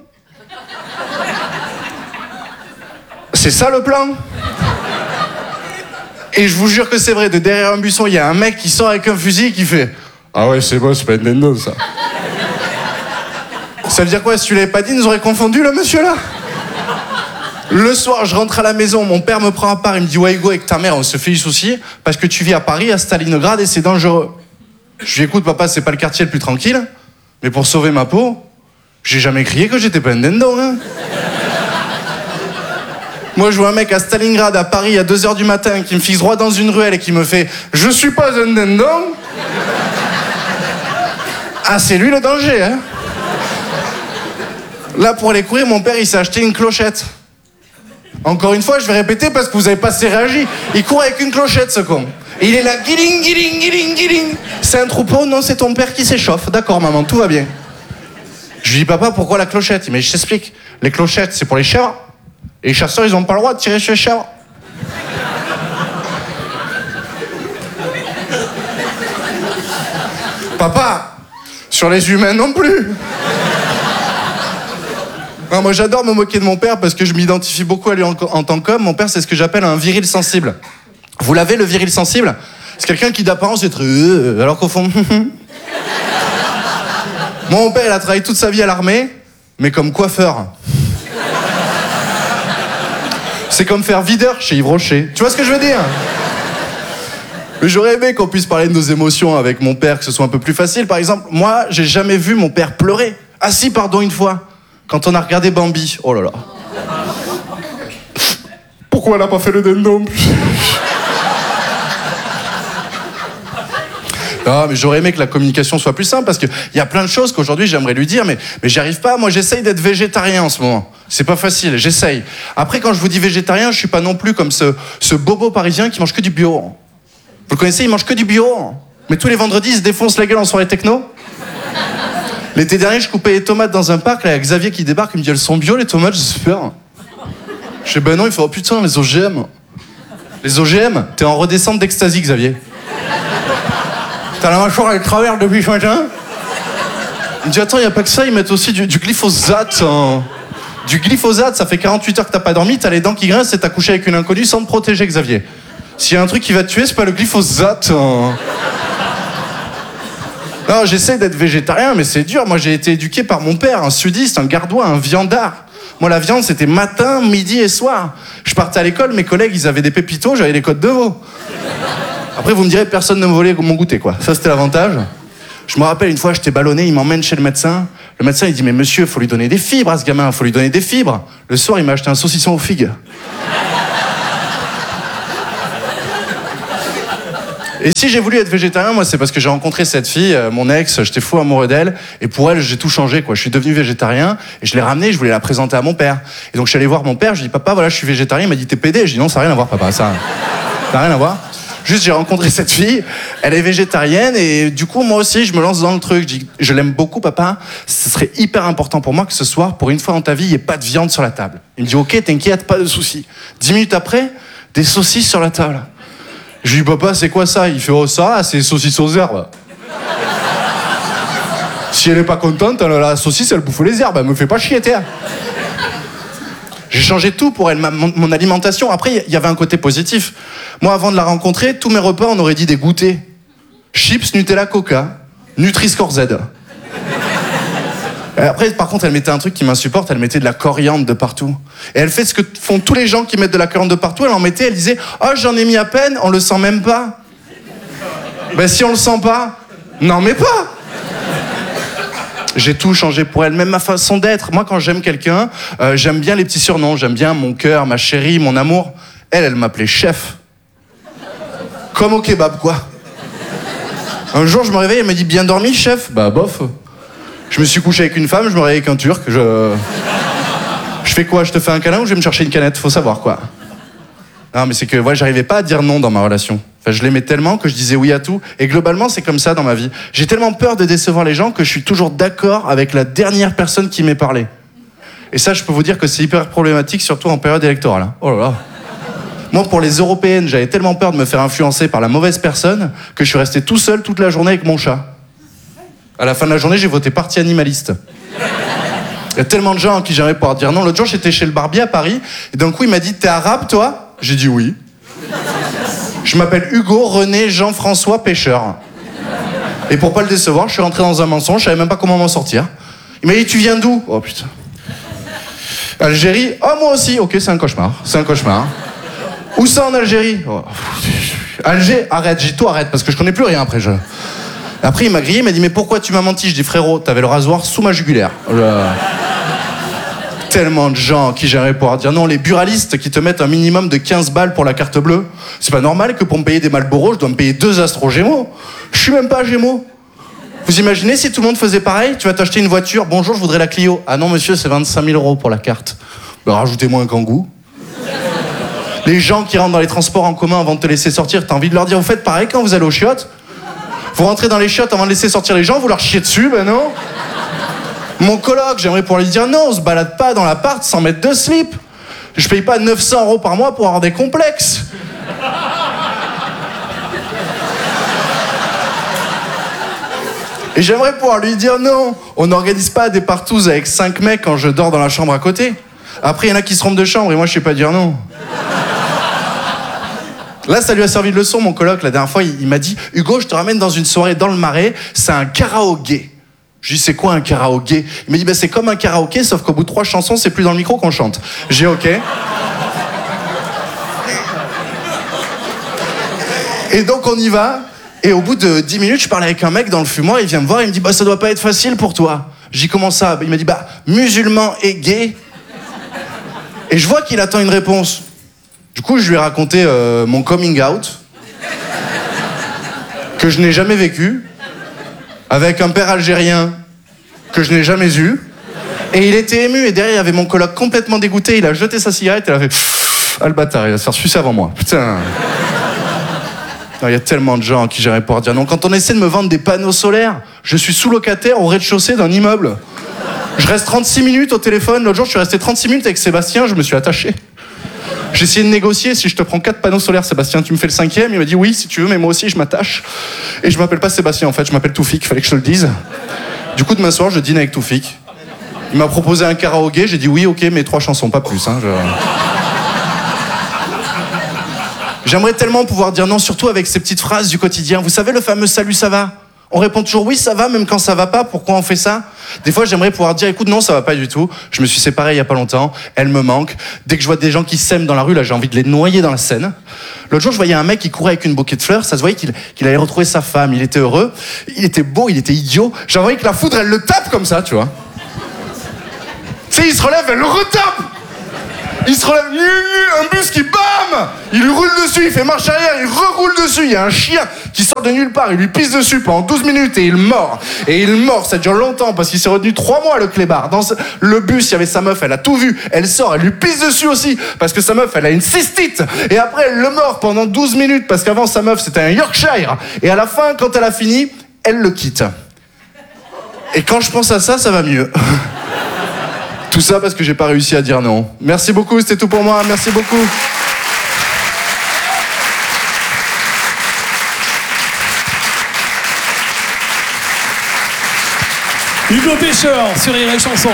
C'est ça le plan? Et je vous jure que c'est vrai, de derrière un buisson, il y a un mec qui sort avec un fusil et qui fait « Ah ouais, c'est bon, c'est pas un dindon, ça. » Ça veut dire quoi? Si tu l'avais pas dit, ils nous auraient confondu, le monsieur, là? Le soir, je rentre à la maison, mon père me prend à part, il me dit « Ouais, Hugo, avec ta mère, on se fait du souci, parce que tu vis à Paris, à Stalingrad, et c'est dangereux. » Je lui dis « Écoute, papa, c'est pas le quartier le plus tranquille, mais pour sauver ma peau, j'ai jamais crié que j'étais pas un dindon, hein. » Moi, je vois un mec à Stalingrad, à Paris, à 2h du matin, qui me fixe droit dans une ruelle et qui me fait « Je suis pas un dindon !» Ah, c'est lui le danger, hein. Là, pour aller courir, mon père, il s'est acheté une clochette. Encore une fois, je vais répéter parce que vous avez pas assez réagi. Il court avec une clochette, ce con. Et il est là, guiling, guiling, guiling, guiling. C'est un troupeau? Non, c'est ton père qui s'échauffe. D'accord, maman, tout va bien. Je lui dis, papa, pourquoi la clochette? Il me dit, je t'explique. Les clochettes, c'est pour les chèvres. Et les chasseurs, ils ont pas le droit de tirer sur les chèvres. Papa, sur les humains non plus. Non, moi j'adore me moquer de mon père parce que je m'identifie beaucoup à lui en tant qu'homme. Mon père, c'est ce que j'appelle un viril sensible. Vous l'avez, le viril sensible? C'est quelqu'un qui d'apparence est très... alors qu'au fond... Mon père, il a travaillé toute sa vie à l'armée, mais comme coiffeur. C'est comme faire videur chez Yves Rocher. Tu vois ce que je veux dire? J'aurais aimé qu'on puisse parler de nos émotions avec mon père, que ce soit un peu plus facile. Par exemple, moi, j'ai jamais vu mon père pleurer. Ah si, pardon, une fois. Quand on a regardé Bambi. Oh là là. Pourquoi elle a pas fait le dindon? Non, mais j'aurais aimé que la communication soit plus simple, parce qu'il y a plein de choses qu'aujourd'hui j'aimerais lui dire, mais j'y arrive pas. Moi, j'essaye d'être végétarien en ce moment. C'est pas facile, j'essaye. Après, quand je vous dis végétarien, je suis pas non plus comme ce bobo parisien qui mange que du bio. Vous le connaissez, il mange que du bio. Mais tous les vendredis, il se défonce la gueule en soirée techno. L'été dernier, je coupais les tomates dans un parc, là, il y a Xavier qui débarque, il me dit, elles sont bio les tomates? J'espère. Je dis, ben non, il fait, oh putain, les OGM. Les OGM? T'es en redescente d'ecstasy, Xavier. T'as la mâchoire avec travers depuis ce matin? Il me dit, attends, il n'y a pas que ça, ils mettent aussi du glyphosate. Hein. Du glyphosate, ça fait 48 heures que t'as pas dormi, t'as les dents qui grincent et t'as couché avec une inconnue sans te protéger, Xavier. S'il y a un truc qui va te tuer, c'est pas le glyphosate. Hein. Non, j'essaie d'être végétarien, mais c'est dur. Moi, j'ai été éduqué par mon père, un sudiste, un gardois, un viandard. Moi, la viande, c'était matin, midi et soir. Je partais à l'école, mes collègues, ils avaient des pépitos, j'avais des côtes de veau. Après, vous me direz, personne ne me volait mon goûter, quoi. Ça, c'était l'avantage. Je me rappelle, une fois, j'étais ballonné, il m'emmène chez le médecin. Le médecin, il dit, mais monsieur, faut lui donner des fibres à ce gamin, faut lui donner des fibres. Le soir, il m'a acheté un saucisson aux figues. Et si j'ai voulu être végétarien, moi, c'est parce que j'ai rencontré cette fille, mon ex, j'étais fou amoureux d'elle, et pour elle, j'ai tout changé, quoi. Je suis devenu végétarien, et je l'ai ramenée, je voulais la présenter à mon père. Et donc, je suis allé voir mon père, je lui ai dit, papa, voilà, je suis végétarien. Il m'a dit, t'es pédé. Je dis, non, ça n'a rien à voir, papa, ça n'a rien à voir. Juste, j'ai rencontré cette fille, elle est végétarienne, et du coup, moi aussi, je me lance dans le truc. Je dis, je l'aime beaucoup, papa, ce serait hyper important pour moi que ce soir, pour une fois dans ta vie, il n'y ait pas de viande sur la table. Il me dit, ok, t'inquiète, pas de soucis. 10 minutes après, des saucisses sur la table. Je lui dis, papa, c'est quoi ça? Il fait, oh, ça, c'est saucisses aux herbes. Si elle est pas contente, la saucisse, elle bouffe les herbes, elle me fait pas chier, t'es. J'ai changé tout pour elle, mon alimentation. Après, il y avait un côté positif. Moi, avant de la rencontrer, tous mes repas, on aurait dit des goûters. Chips, Nutella, Coca, Nutri-Score Z. Et après, par contre, elle mettait un truc qui m'insupporte, elle mettait de la coriandre de partout. Et elle fait ce que font tous les gens qui mettent de la coriandre de partout, elle en mettait, elle disait « Oh, j'en ai mis à peine, on le sent même pas. » Ben si on le sent pas, n'en mets pas. J'ai tout changé pour elle, même ma façon d'être. Moi, quand j'aime quelqu'un, j'aime bien les petits surnoms, j'aime bien mon cœur, ma chérie, mon amour. Elle m'appelait chef. Comme au kebab, quoi. Un jour, je me réveille, elle m'a dit « Bien dormi, chef ?» Bah, bof. Je me suis couché avec une femme, je me réveille avec un Turc. Je fais quoi? Je te fais un câlin ou je vais me chercher une canette? Faut savoir, quoi. Non, mais c'est que ouais, j'arrivais pas à dire non dans ma relation. Enfin, je l'aimais tellement que je disais oui à tout. Et globalement, c'est comme ça dans ma vie. J'ai tellement peur de décevoir les gens que je suis toujours d'accord avec la dernière personne qui m'est parlé. Et ça, je peux vous dire que c'est hyper problématique, surtout en période électorale. Oh là là. Moi, pour les européennes, j'avais tellement peur de me faire influencer par la mauvaise personne que je suis resté tout seul toute la journée avec mon chat. À la fin de la journée, j'ai voté parti animaliste. Il y a tellement de gens à qui j'aimerais pouvoir dire non. L'autre jour, j'étais chez le barbier à Paris, et d'un coup, il m'a dit « T'es arabe, toi ?» J'ai dit oui. Je m'appelle Hugo René Jean-François Pêcheur. Et pour pas le décevoir, je suis rentré dans un mensonge, je savais même pas comment m'en sortir. Il m'a dit « Tu viens d'où ?» Oh putain. Algérie. Oh, moi aussi. Ok, c'est un cauchemar. C'est un cauchemar. Où ça en Algérie? Oh. Alger, arrête, j'ai tout arrête, parce que je connais plus rien après. Après, il m'a grillé, il m'a dit « Mais pourquoi tu m'as menti ?» Je dis « Frérot, t'avais le rasoir sous ma jugulaire. » Tellement de gens à qui j'aimerais pouvoir dire non, les buralistes qui te mettent un minimum de 15 balles pour la carte bleue. C'est pas normal que pour me payer des Marlboro, je dois me payer 2 Astro Gémeaux. Je suis même pas Gémeaux. Vous imaginez si tout le monde faisait pareil? Tu vas t'acheter une voiture, bonjour, je voudrais la Clio. Ah non, monsieur, c'est 25 000 € pour la carte. Ben, rajoutez-moi un Kangoo. Les gens qui rentrent dans les transports en commun avant de te laisser sortir, t'as envie de leur dire, vous faites pareil quand vous allez aux chiottes? Vous rentrez dans les chiottes avant de laisser sortir les gens, vous leur chiez dessus, ben non. Mon coloc, j'aimerais pouvoir lui dire non, on se balade pas dans l'appart sans mettre de slip. Je paye pas 900 € par mois pour avoir des complexes. Et j'aimerais pouvoir lui dire non, on n'organise pas des partouzes avec 5 mecs quand je dors dans la chambre à côté. Après, il y en a qui se trompent de chambre et moi, je sais pas dire non. Là, ça lui a servi de leçon, mon coloc. La dernière fois, il m'a dit « Hugo, je te ramène dans une soirée dans le Marais, c'est un karaoké. » Je lui ai dit « C'est quoi un karaoké ?» Il m'a dit bah, « C'est comme un karaoké, sauf qu'au bout de 3 chansons, c'est plus dans le micro qu'on chante. » J'ai dit « Ok. » Et donc, on y va. Et au bout de 10 minutes, je parle avec un mec dans le fumoir, il vient me voir, il me dit bah, « Ça doit pas être facile pour toi. » J'ai dit « Comment ça ?» Il m'a dit bah, « Musulman et gay. » Et je vois qu'il attend une réponse. Du coup, je lui ai raconté mon coming out, que je n'ai jamais vécu, avec un père algérien que je n'ai jamais eu. Et il était ému, et derrière, il y avait mon coloc complètement dégoûté, il a jeté sa cigarette, et il a fait « Ah, le bâtard, il va se faire sucer avant moi. » Putain. Il y a tellement de gens à qui j'aimerais pouvoir dire non. Quand on essaie de me vendre des panneaux solaires, je suis sous-locataire au rez-de-chaussée d'un immeuble. Je reste 36 minutes au téléphone. L'autre jour, je suis resté 36 minutes avec Sébastien, je me suis attaché. J'ai essayé de négocier, si je te prends 4 panneaux solaires, Sébastien, tu me fais le 5e? Il m'a dit oui, si tu veux, mais moi aussi, je m'attache. Et je m'appelle pas Sébastien, en fait, je m'appelle Toufik, fallait que je te le dise. Du coup, demain soir, je dîne avec Toufik. Il m'a proposé un karaoké, j'ai dit oui, ok, mais 3 chansons, pas plus. Hein, J'aimerais tellement pouvoir dire non, surtout avec ces petites phrases du quotidien. Vous savez, le fameux « salut, ça va ?» On répond toujours « oui, ça va », même quand ça va pas. Pourquoi on fait ça? Des fois, j'aimerais pouvoir dire « écoute, non, ça va pas du tout. Je me suis séparé il y a pas longtemps. Elle me manque. Dès que je vois des gens qui s'aiment dans la rue, là, j'ai envie de les noyer dans la Seine. » L'autre jour, je voyais un mec qui courait avec une bouquet de fleurs. Ça se voyait qu'il allait retrouver sa femme. Il était heureux. Il était beau, il était idiot. J'ai envie que la foudre, elle le tape comme ça, tu vois. Tu sais, il se relève, elle le retape. Il se relève, un bus qui bam, il roule dessus, il fait marche arrière, il reroule dessus. Il y a un chien qui sort de nulle part, il lui pisse dessus pendant 12 minutes et il mord. Et il mord, ça dure longtemps parce qu'il s'est retenu 3 mois le clébard. Dans le bus, il y avait sa meuf, elle a tout vu, elle sort, elle lui pisse dessus aussi parce que sa meuf, elle a une cystite. Et après, elle le mord pendant 12 minutes parce qu'avant, sa meuf, c'était un Yorkshire. Et à la fin, quand elle a fini, elle le quitte. Et quand je pense à ça, ça va mieux. Tout ça parce que j'ai pas réussi à dire non. Merci beaucoup, c'était tout pour moi. Merci beaucoup. Hugo Pêcheur sur Rire et Chanson.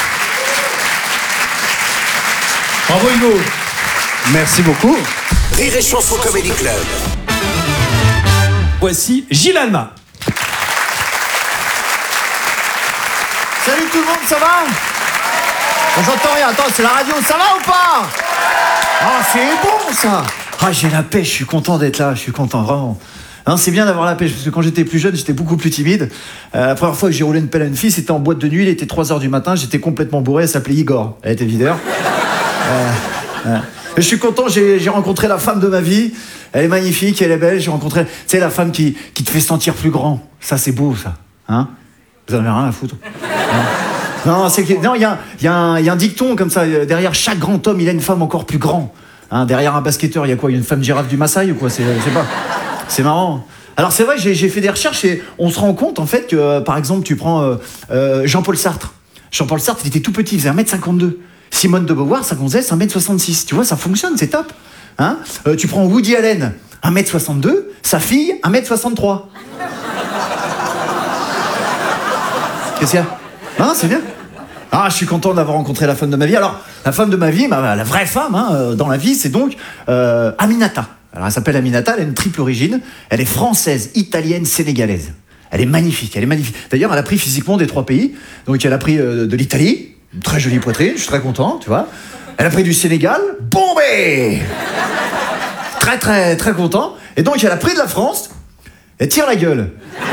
Bravo Hugo. Merci beaucoup. Rire et Chanson Comedy Club. Voici Gilles Alma. Salut tout le monde, ça va? J'entends rien, attends, c'est la radio, ça va ou pas? Ah, c'est bon ça! Ah, j'ai la pêche, je suis content d'être là, je suis content, vraiment. Hein, c'est bien d'avoir la pêche, parce que quand j'étais plus jeune, j'étais beaucoup plus timide. La première fois que j'ai roulé une pelle à une fille, c'était en boîte de nuit, il était 3h du matin, j'étais complètement bourré, elle s'appelait Igor, elle était videur. Je suis content, j'ai rencontré la femme de ma vie, elle est magnifique, elle est belle, j'ai rencontré, tu sais, la femme qui te fait sentir plus grand. Ça, c'est beau, ça. Hein? Vous en avez rien à foutre. Non, c'est que non, il y a un dicton comme ça. Derrière chaque grand homme, il y a une femme encore plus grand. Hein, derrière un basketteur, il y a quoi? Il y a une femme girafe du Maasai ou quoi? Je sais pas. C'est marrant. Alors c'est vrai, j'ai fait des recherches et on se rend compte en fait que, par exemple, tu prends Jean-Paul Sartre. Jean-Paul Sartre, il était tout petit, il faisait 1m52. Simone de Beauvoir, ça gonzesse 1m66. Tu vois, ça fonctionne, c'est top. Hein, tu prends Woody Allen, 1m62, sa fille, 1m63. Qu'est-ce qu'il y a? Ah, c'est bien. Ah, je suis content d'avoir rencontré la femme de ma vie. Alors, la femme de ma vie, la vraie femme dans la vie, c'est donc Aminata. Alors, elle s'appelle Aminata, elle a une triple origine. Elle est française, italienne, sénégalaise. Elle est magnifique, elle est magnifique. D'ailleurs, elle a pris physiquement des 3 pays. Donc, elle a pris de l'Italie, une très jolie poitrine, je suis très content, tu vois. Elle a pris du Sénégal, bombé. Très, très, très content. Et donc, elle a pris de la France, elle tire la gueule.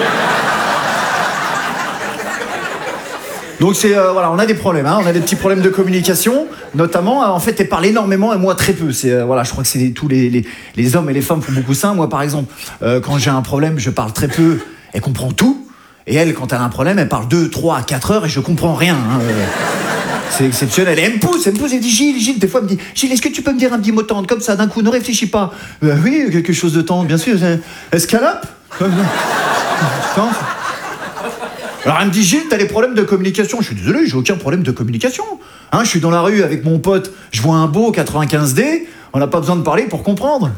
Donc c'est voilà, on a des problèmes, hein, on a des petits problèmes de communication, notamment en fait elle parle énormément et moi très peu. C'est voilà, je crois que c'est tous les hommes et les femmes font beaucoup ça. Moi par exemple, quand j'ai un problème, je parle très peu, elle comprend tout. Et elle, quand elle a un problème, elle parle 2, 3, 4 heures et je comprends rien. Hein, c'est exceptionnel. Et elle me pousse, elle me dit Gilles, des fois elle me dit Gilles, est-ce que tu peux me dire un petit mot tendre comme ça d'un coup, ne réfléchis pas. Oui, quelque chose de tendre, bien sûr. Escalope. Alors elle me dit Gilles, t'as des problèmes de communication. Je suis désolé, j'ai aucun problème de communication. Hein, je suis dans la rue avec mon pote, je vois un beau 95D, on n'a pas besoin de parler pour comprendre.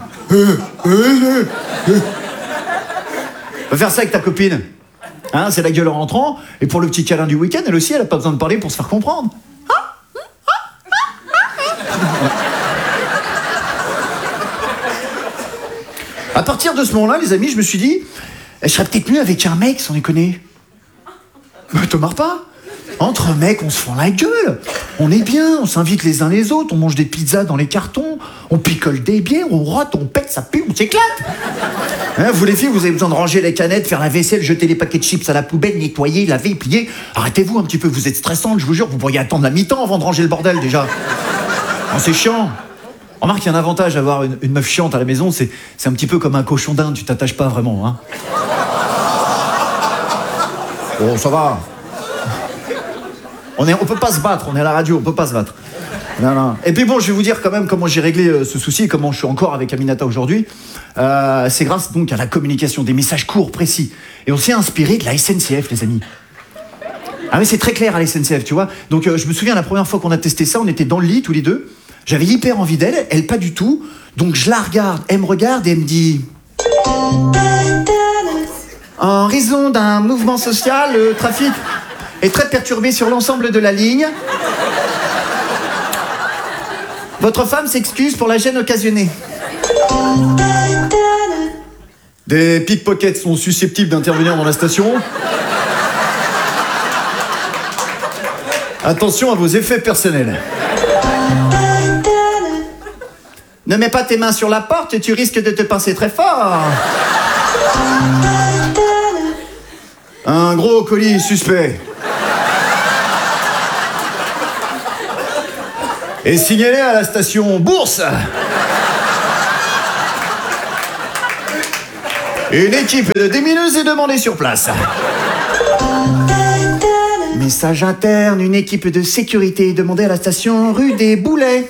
Va faire ça avec ta copine. Hein, c'est la gueule en rentrant, et pour le petit câlin du week-end, elle aussi, elle a pas besoin de parler pour se faire comprendre. À partir de ce moment-là, les amis, je me suis dit, je serais peut-être mieux avec un mec, sans déconner. Mais te marre pas. Entre mecs, on se fend la gueule. On est bien, on s'invite les uns les autres, on mange des pizzas dans les cartons, on picole des bières, on rote, on pète, ça pue, on s'éclate. Hein, vous les filles, vous avez besoin de ranger les canettes, faire la vaisselle, jeter les paquets de chips à la poubelle, nettoyer, laver, plier. Arrêtez-vous un petit peu, vous êtes stressante, je vous jure, vous pourriez attendre la mi-temps avant de ranger le bordel déjà. Non, c'est chiant. Remarque, il y a un avantage à avoir une meuf chiante à la maison, c'est un petit peu comme un cochon d'Inde, tu t'attaches pas vraiment. Hein. Bon, ça va. On peut pas se battre, on est à la radio, on peut pas se battre. Non. Et puis bon, je vais vous dire quand même comment j'ai réglé ce souci et comment je suis encore avec Aminata aujourd'hui. C'est grâce donc à la communication, des messages courts, précis. Et on s'est inspiré de la SNCF, les amis. Ah mais c'est très clair à la SNCF, tu vois. Donc je me souviens la première fois qu'on a testé ça, on était dans le lit tous les deux. J'avais hyper envie d'elle, elle pas du tout. Donc je la regarde, elle me regarde et elle me dit... En raison d'un mouvement social, le trafic est très perturbé sur l'ensemble de la ligne. Votre femme s'excuse pour la gêne occasionnée. Des pickpockets sont susceptibles d'intervenir dans la station. Attention à vos effets personnels. Ne mets pas tes mains sur la porte, tu risques de te pincer très fort. Un gros colis suspect. Et signalé à la station Bourse. Une équipe de démineuses est demandée sur place. Message interne, une équipe de sécurité est demandée à la station rue des Boulets.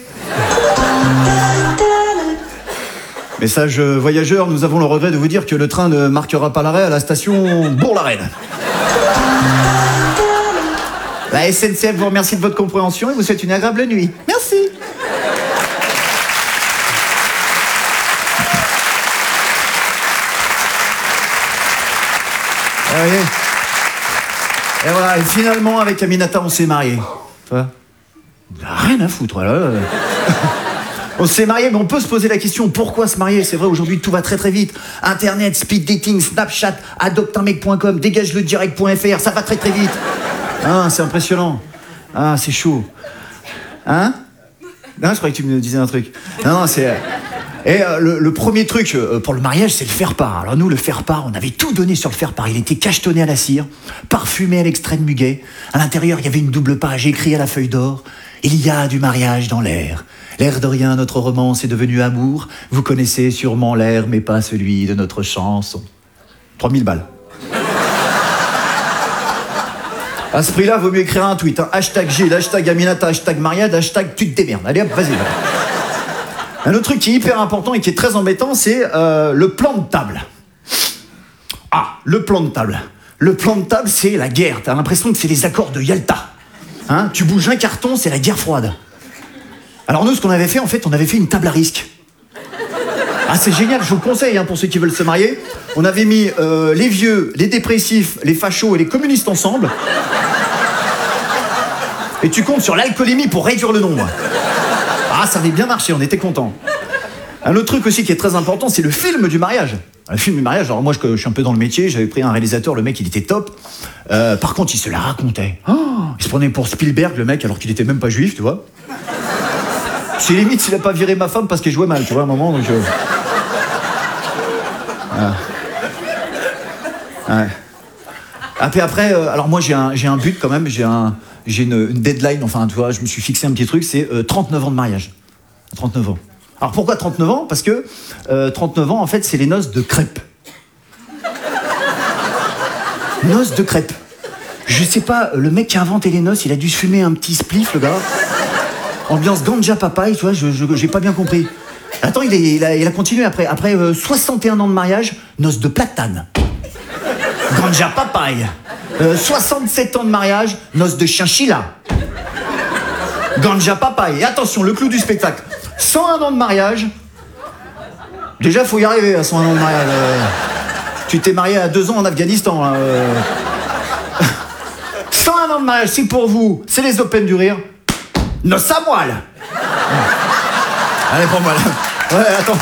Message voyageurs, nous avons le regret de vous dire que le train ne marquera pas l'arrêt à la station Bourg-la-Reine. La SNCF vous remercie de votre compréhension et vous souhaite une agréable nuit. Merci. Et voilà, et finalement, avec Aminata, on s'est mariés. Tu vois ? Rien à foutre, là. On s'est mariés, mais on peut se poser la question, pourquoi se marier ? C'est vrai, aujourd'hui, tout va très très vite. Internet, speed dating, Snapchat, adopteunmec.com, dégageledirect.fr, ça va très très vite. Ah, c'est impressionnant. Ah, c'est chaud. Hein ? Non, je croyais que tu me disais un truc. Non, c'est... Et le premier truc pour le mariage, c'est le faire-part. Alors nous, le faire-part, on avait tout donné sur le faire-part. Il était cachetonné à la cire, parfumé à l'extrait de muguet. À l'intérieur, il y avait une double page écrite à la feuille d'or. Il y a du mariage dans l'air. L'air de rien, notre romance est devenue amour. Vous connaissez sûrement l'air, mais pas celui de notre chanson. 3000 balles. À ce prix-là, vaut mieux écrire un tweet. Hein. Hashtag Gilles, hashtag Aminata, hashtag Mariade, hashtag tu te démerdes. Allez hop, vas-y. Un autre truc qui est hyper important et qui est très embêtant, c'est le plan de table. Ah, le plan de table. Le plan de table, c'est la guerre. T'as l'impression que c'est les accords de Yalta. Hein, tu bouges un carton, c'est la guerre froide. Alors nous, ce qu'on avait fait, en fait, on avait fait une table à risque. Ah, c'est génial, je vous le conseille hein, pour ceux qui veulent se marier. On avait mis les vieux, les dépressifs, les fachos et les communistes ensemble. Et tu comptes sur l'alcoolémie pour réduire le nombre. Ah, ça avait bien marché, on était contents. Un autre truc aussi qui est très important, c'est le film du mariage. Le film du mariage, alors moi je suis un peu dans le métier, j'avais pris un réalisateur, le mec il était top. Par contre, il se la racontait. Oh, il se prenait pour Spielberg, le mec, alors qu'il était même pas juif, tu vois. C'est limite s'il a pas viré ma femme parce qu'elle jouait mal, tu vois, à un moment, donc... Ouais. Après, alors moi j'ai un but quand même, j'ai une deadline, enfin tu vois, je me suis fixé un petit truc, c'est 39 ans de mariage. 39 ans. Alors pourquoi 39 ans ? Parce que 39 ans, en fait, c'est les noces de crêpes. Noces de crêpes. Je sais pas, le mec qui a inventé les noces, il a dû se fumer un petit spliff, le gars. Ambiance ganja papaye, tu vois, j'ai pas bien compris. Attends, il a continué après. Après 61 ans de mariage, noces de platane. Ganja papaye. 67 ans de mariage, noces de chinchilla. Ganja papaye. Et attention, le clou du spectacle. 101 ans de mariage. Déjà, faut y arriver à 101 ans de mariage. Tu t'es marié à 2 ans en Afghanistan. Là, 101 ans de mariage, c'est pour vous. C'est les Open du Rire. Noces à moelle. Allez, pour moi, là. Ouais, attends.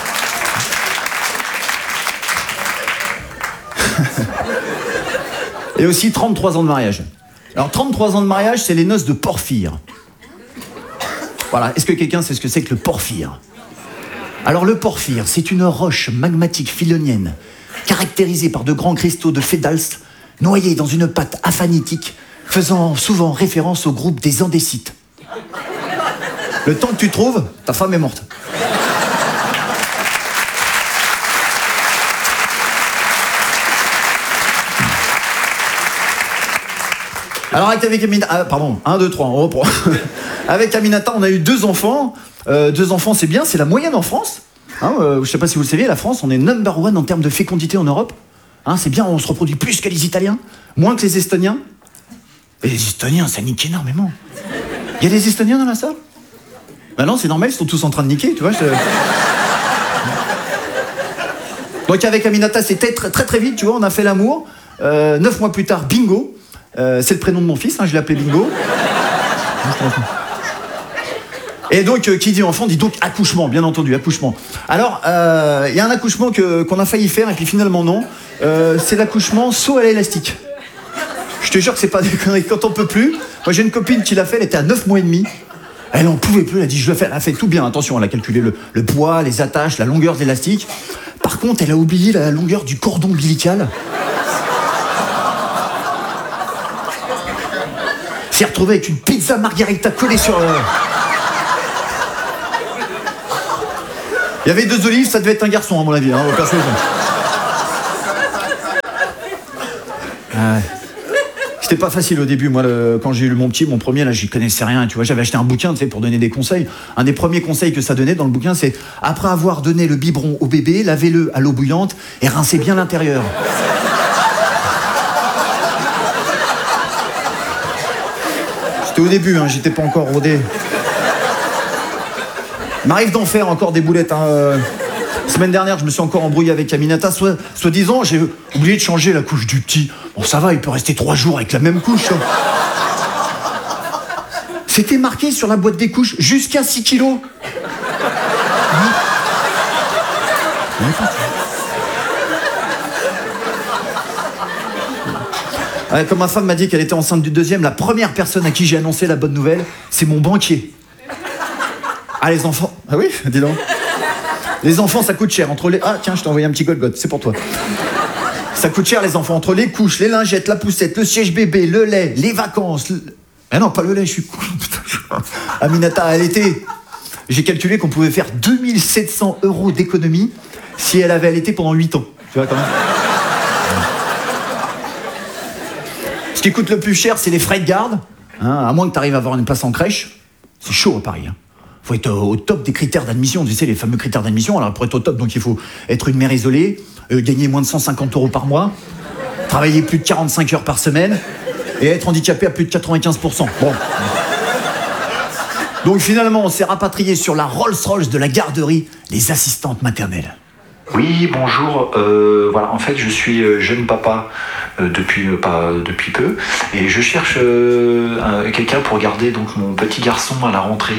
Et aussi 33 ans de mariage. Alors, 33 ans de mariage, c'est les noces de Porphyre. Voilà, est-ce que quelqu'un sait ce que c'est que le porphyre ? Alors le porphyre, c'est une roche magmatique philonienne, caractérisée par de grands cristaux de fédalse, noyés dans une pâte aphanitique, faisant souvent référence au groupe des andécites. Le temps que tu trouves, ta femme est morte. Alors avec Aminata, pardon, 1, 2, 3, on reprend. Avec Aminata, on a eu 2 enfants. 2 enfants, c'est bien, c'est la moyenne en France. Hein, je sais pas si vous le savez, la France, on est number 1 en termes de fécondité en Europe. Hein, c'est bien, on se reproduit plus que les Italiens, moins que les Estoniens. Et les Estoniens, ça nique énormément. Il y a des Estoniens dans la salle ? Bah non, c'est normal, ils sont tous en train de niquer, tu vois. Donc avec Aminata, c'était très très vite, tu vois, on a fait l'amour. 9 mois plus tard, bingo. C'est le prénom de mon fils, hein, je l'ai appelé Bingo. Et donc, qui dit enfant, dit donc accouchement, bien entendu, accouchement. Alors, il y a un accouchement qu'on a failli faire, et puis finalement non. C'est l'accouchement saut à l'élastique. Je te jure que c'est pas des conneries, quand on peut plus. Moi, j'ai une copine qui l'a fait, elle était à 9 mois et demi. Elle en pouvait plus, elle a dit, je le fais. Elle a fait tout bien, attention, elle a calculé le poids, les attaches, la longueur de l'élastique. Par contre, elle a oublié la longueur du cordon ombilical. S'est retrouvé avec une pizza margarita collée sur... Il y avait 2 olives, ça devait être un garçon à mon avis, hein, perso. Ouais. C'était pas facile au début, moi, quand j'ai eu mon premier, là, j'y connaissais rien, tu vois, j'avais acheté un bouquin, tu sais, pour donner des conseils. Un des premiers conseils que ça donnait dans le bouquin, c'est après avoir donné le biberon au bébé, lavez-le à l'eau bouillante et rincez bien l'intérieur. C'était au début, hein, j'étais pas encore rodé. Il m'arrive d'en faire encore des boulettes, hein. Semaine dernière, je me suis encore embrouillé avec Aminata. Soi-disant, j'ai oublié de changer la couche du petit. Bon, ça va, il peut rester 3 jours avec la même couche. Hein. C'était marqué sur la boîte des couches jusqu'à 6 kilos. Ouais, comme ma femme m'a dit qu'elle était enceinte du deuxième, la première personne à qui j'ai annoncé la bonne nouvelle, c'est mon banquier. Ah, les enfants. Ah oui, dis donc. Les enfants, ça coûte cher. Entre les... Ah, tiens, je t'ai envoyé un petit Golgoth, c'est pour toi. Ça coûte cher, les enfants. Entre les couches, les lingettes, la poussette, le siège bébé, le lait, les vacances. Ah non, pas le lait, je suis con. Aminata a allaité. J'ai calculé qu'on pouvait faire 2700 € d'économie si elle avait allaité pendant 8 ans. Tu vois, quand même. Ce qui coûte le plus cher, c'est les frais de garde. Hein, à moins que tu arrives à avoir une place en crèche. C'est chaud à Paris. Hein. Faut être au top des critères d'admission, tu sais, les fameux critères d'admission. Alors, pour être au top, donc, il faut être une mère isolée, gagner moins de 150 € par mois, travailler plus de 45 heures par semaine et être handicapé à plus de 95%. Bon. Donc, finalement, on s'est rapatrié sur la Rolls-Royce de la garderie, les assistantes maternelles. Oui, bonjour. Voilà, en fait, je suis jeune papa depuis peu et je cherche quelqu'un pour garder donc mon petit garçon à la rentrée.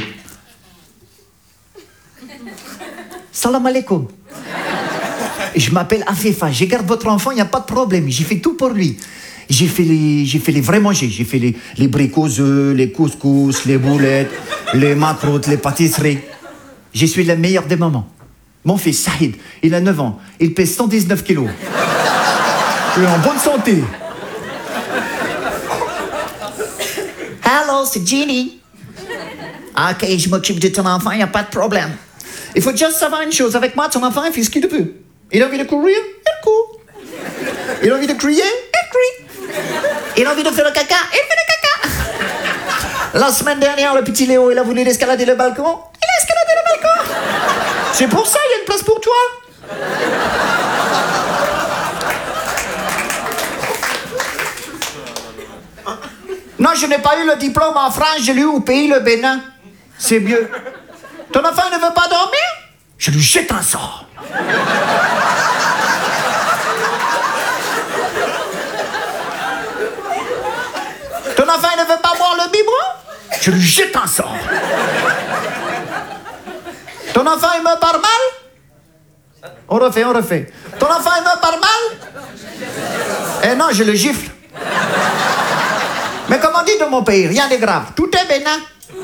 Salam alaikum. Je m'appelle Afefa, je garde votre enfant, il n'y a pas de problème, j'ai fait tout pour lui. J'ai fait les vrais manger, j'ai fait les bricots, les couscous, les boulettes, les macroutes, les pâtisseries. Je suis la meilleure des mamans. Mon fils, Saïd, il a 9 ans, il pèse 119 kilos. Il est en bonne santé. Hello, c'est Ginny. Ok, je m'occupe de ton enfant, il n'y a pas de problème. Il faut juste savoir une chose, avec moi, ton enfant, il fait ce qu'il veut. Il a envie de courir, il court. Il a envie de crier, il crie. Il a envie de faire le caca, il fait le caca. La semaine dernière, le petit Léo, il a voulu escalader le balcon, il a escaladé le balcon. C'est pour ça, il y a une place pour toi. Non, je n'ai pas eu le diplôme en France, je l'ai eu au pays, le Bénin. C'est mieux. Ton enfant ne veut pas dormir? Je lui jette un sort. Ton enfant ne veut pas boire le biberon? Je lui jette un sort. Ton enfant il me parle mal? On refait. Ton enfant il me parle mal? Eh non, je le gifle. Mais comme on dit dans mon pays, rien de grave. Tout est bénin.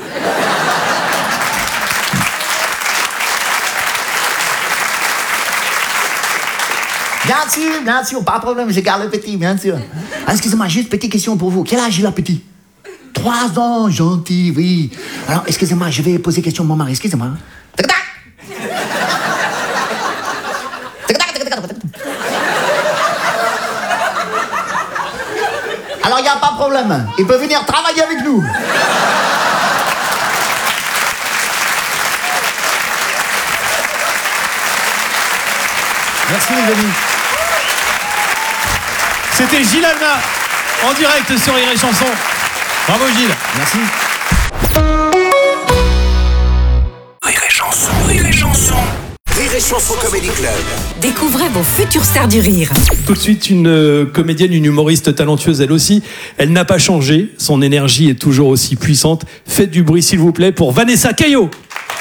Bien sûr, pas de problème, je garde le petit, bien sûr. Ah, excusez-moi, juste petite question pour vous. Quel âge il a, petit? 3 ans, gentil, oui. Alors, excusez-moi, je vais poser question à mon mari, excusez-moi. Alors, il n'y a pas de problème. Il peut venir travailler avec nous. Merci les amis. C'était Gilles Alma en direct sur Rire et Chanson. Bravo Gilles. Merci. Rire et Chanson, Rire et Chanson. Rire et Chanson Comedy Club. Découvrez vos futures stars du rire. Tout de suite, une comédienne, une humoriste talentueuse elle aussi. Elle n'a pas changé, son énergie est toujours aussi puissante. Faites du bruit s'il vous plaît pour Vanessa Caillot.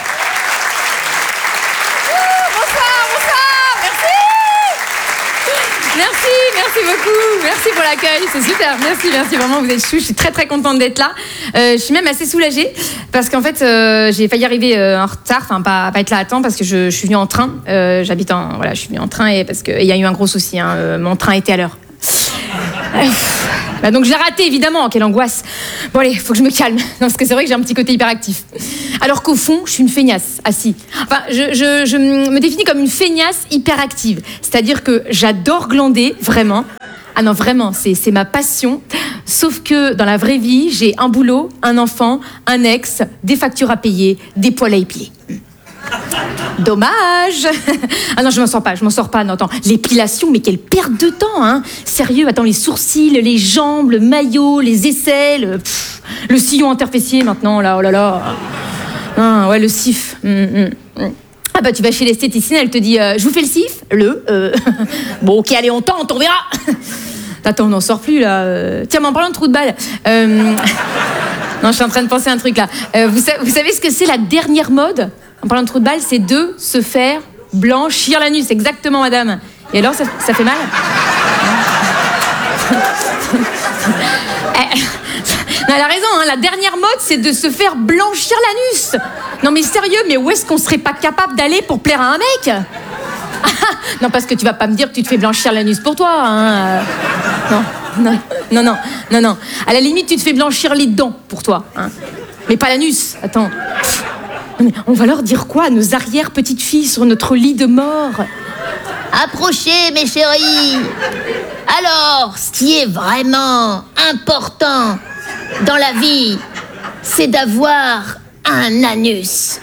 Merci beaucoup, merci pour l'accueil, c'est super, merci, vraiment vous êtes chou, je suis très contente d'être là. Je suis même assez soulagée parce qu'en fait j'ai failli arriver en retard, enfin pas être là à temps parce que je suis venue en train, je suis venue en train et parce qu'il y a eu un gros souci, hein, mon train était à l'heure. Bah donc je l'ai raté évidemment, quelle angoisse. Bon allez, faut que je me calme, non, parce que c'est vrai que j'ai un petit côté hyperactif. Alors qu'au fond, je suis une feignasse, Enfin, je me définis comme une feignasse hyperactive. C'est-à-dire que j'adore glander, vraiment. Ah non, vraiment, c'est ma passion. Sauf que dans la vraie vie, j'ai un boulot, un enfant, un ex, des factures à payer, des poils à épiler. Dommage. Ah non, je m'en sors pas, non, attends. L'épilation, mais quelle perte de temps, hein. Sérieux, attends, les sourcils, les jambes, le maillot, les aisselles, le sillon interfessier maintenant, là, oh là là. Ah, ouais, le cif. Ah bah tu vas chez l'esthéticienne, elle te dit je vous fais le cif, bon ok allez on tente, on verra. Attends on n'en sort plus là. Tiens mais en parlant de trou de balle, non je suis en train de penser à un truc là. Vous savez ce que c'est la dernière mode en parlant de trou de balle, c'est de se faire blanchir l'anus, exactement madame. Et alors ça fait mal? Non, elle a raison, hein, la dernière mode, c'est de se faire blanchir l'anus. Non mais sérieux, mais où est-ce qu'on serait pas capable d'aller pour plaire à un mec? Non, parce que tu vas pas me dire que tu te fais blanchir l'anus pour toi. Hein. Non. À la limite, tu te fais blanchir les dents pour toi. Hein. Mais pas l'anus, attends. Mais on va leur dire quoi à nos arrière-petites-filles sur notre lit de mort? Approchez, mes chéris. Alors, ce qui est vraiment important dans la vie, c'est d'avoir un anus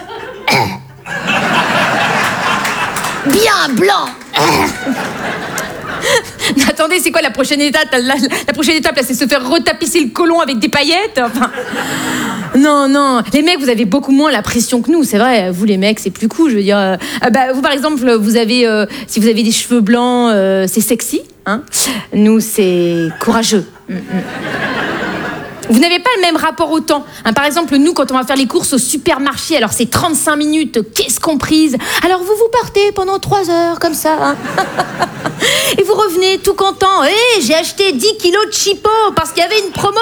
bien blanc. Attendez, c'est quoi la prochaine étape? La prochaine étape, là, c'est se faire retapisser le côlon avec des paillettes. Enfin, non. Les mecs, vous avez beaucoup moins la pression que nous, c'est vrai. Vous, les mecs, c'est plus cool. Je veux dire, vous, par exemple, vous avez, si vous avez des cheveux blancs, c'est sexy. Hein. Nous, c'est courageux. Vous n'avez pas le même rapport au temps. Hein, par exemple, nous, quand on va faire les courses au supermarché, alors c'est 35 minutes, qu'est-ce qu'on prise? Alors vous partez pendant 3 heures, comme ça. Hein. Et vous revenez tout content. J'ai acheté 10 kilos de chipot parce qu'il y avait une promo.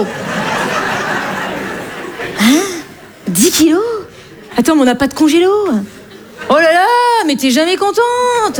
Hein? 10 kilos? Attends, mais on n'a pas de congélo. Oh là là, mais t'es jamais contente.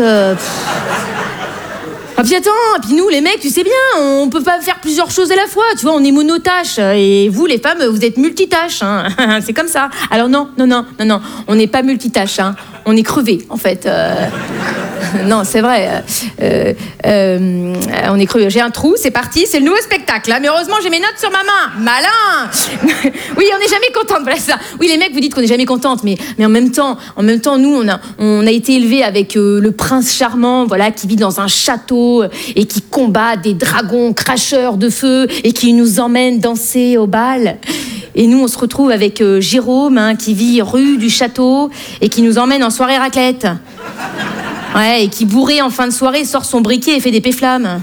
Ah puis attends, puis nous les mecs, tu sais bien, on peut pas faire plusieurs choses à la fois, tu vois, on est monotâche. Et vous les femmes, vous êtes multitâches, hein. C'est comme ça. Alors non, on n'est pas multitâche, hein. On est crevés en fait. Non, c'est vrai. On est crevés. J'ai un trou, c'est parti, c'est le nouveau spectacle. Là. Mais heureusement, j'ai mes notes sur ma main. Malin. Oui, on n'est jamais contente, voilà ça. Oui, les mecs, vous dites qu'on n'est jamais contente, mais en même temps, nous, on a été élevés avec le prince charmant, voilà, qui vit dans un château et qui combat des dragons cracheurs de feu et qui nous emmène danser au bal. Et nous, on se retrouve avec Jérôme, hein, qui vit rue du Château et qui nous emmène en soirée raclette. Ouais, et qui, bourré en fin de soirée, sort son briquet et fait des péflammes.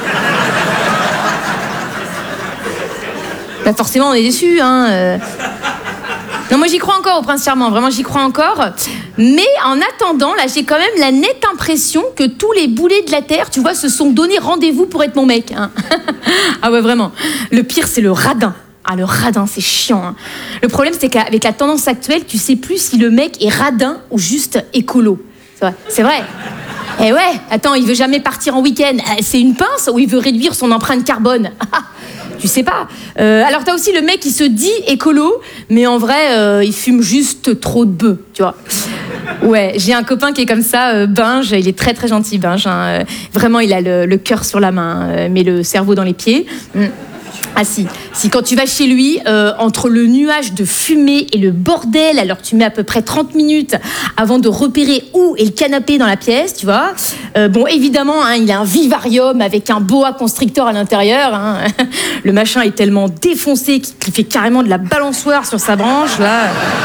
Bah forcément, on est déçus, hein. Non, moi, j'y crois encore au prince charmant. Vraiment, j'y crois encore. Mais en attendant, là, j'ai quand même la nette impression que tous les boulets de la Terre, tu vois, se sont donné rendez-vous pour être mon mec. Hein. Ah ouais, vraiment. Le pire, c'est le radin. Ah, le radin, c'est chiant. Hein. Le problème, c'est qu'avec la tendance actuelle, tu sais plus si le mec est radin ou juste écolo. C'est vrai. Eh ouais, attends, il veut jamais partir en week-end. C'est une pince ou il veut réduire son empreinte carbone? Tu sais pas. Alors t'as aussi le mec qui se dit écolo, mais en vrai, il fume juste trop de bœufs, tu vois. Ouais, j'ai un copain qui est comme ça, Binge, il est très très gentil, Binge. Hein. Vraiment, il a le cœur sur la main, mais le cerveau dans les pieds. Ah si quand tu vas chez lui, entre le nuage de fumée et le bordel, alors tu mets à peu près 30 minutes avant de repérer où est le canapé dans la pièce, tu vois. Bon, évidemment, hein, il a un vivarium avec un boa constrictor à l'intérieur. Hein. Le machin est tellement défoncé qu'il fait carrément de la balançoire sur sa branche, là.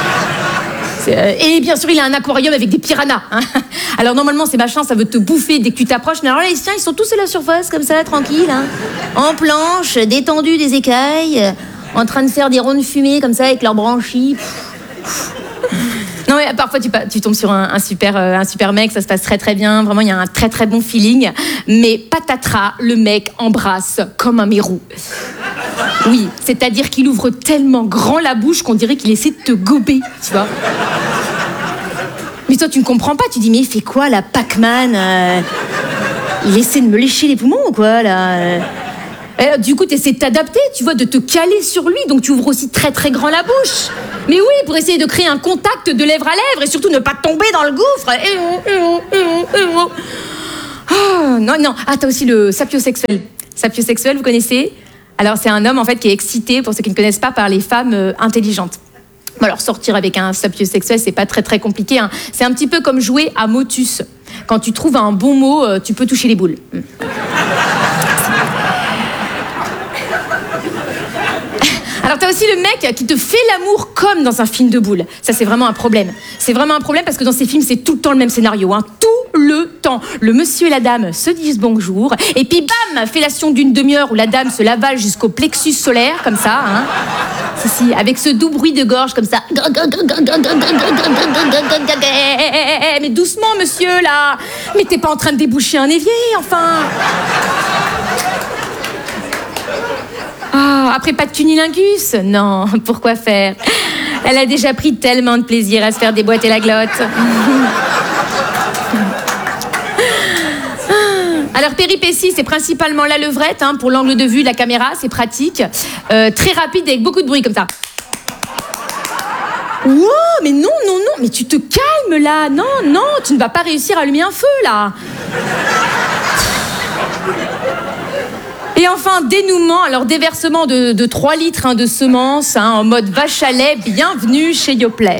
Et bien sûr, il a un aquarium avec des piranhas. Hein. Alors normalement, ces machins, ça veut te bouffer dès que tu t'approches. Mais alors là, les siens, ils sont tous à la surface, comme ça, tranquilles. Hein. En planche, détendus des écailles, en train de faire des ronds de fumée, comme ça, avec leurs branchies. Non mais parfois tu tombes sur un super mec, ça se passe très très bien, vraiment il y a un très très bon feeling, mais patatras, le mec embrasse comme un mérou. Oui, c'est-à-dire qu'il ouvre tellement grand la bouche qu'on dirait qu'il essaie de te gober, tu vois. Mais toi tu ne comprends pas, tu dis mais il fait quoi là, Pac-Man il essaie de me lécher les poumons ou quoi là du coup, tu essaies de t'adapter, tu vois, de te caler sur lui, donc tu ouvres aussi très très grand la bouche. Mais oui, pour essayer de créer un contact de lèvre à lèvre et surtout ne pas tomber dans le gouffre. Oh, non, ah, t'as aussi le sapiosexuel. Sapiosexuel, vous connaissez? Alors c'est un homme en fait qui est excité, pour ceux qui ne connaissent pas, par les femmes intelligentes. Bon, alors sortir avec un sapiosexuel, c'est pas très très compliqué, hein. C'est un petit peu comme jouer à motus. Quand tu trouves un bon mot, tu peux toucher les boules. Alors t'as aussi le mec qui te fait l'amour comme dans un film de boules. Ça c'est vraiment un problème. C'est vraiment un problème parce que dans ces films c'est tout le temps le même scénario, hein. Tout le temps. Le monsieur et la dame se disent bonjour et puis bam, fellation d'une demi-heure où la dame se l'avale jusqu'au plexus solaire comme ça, hein. Si, avec ce doux bruit de gorge comme ça. Mais doucement monsieur là. Mais t'es pas en train de déboucher un évier enfin. Ah, après pas de cunilingus? Non, pourquoi faire? Elle a déjà pris tellement de plaisir à se faire déboîter la glotte. Alors péripétie, c'est principalement la levrette, hein, pour l'angle de vue de la caméra, c'est pratique. Très rapide avec beaucoup de bruit comme ça. Wow, mais non, mais tu te calmes là. Non, tu ne vas pas réussir à allumer un feu là. Et enfin, dénouement, alors déversement de 3 litres de semences, hein, en mode vache à lait, bienvenue chez Yoplait.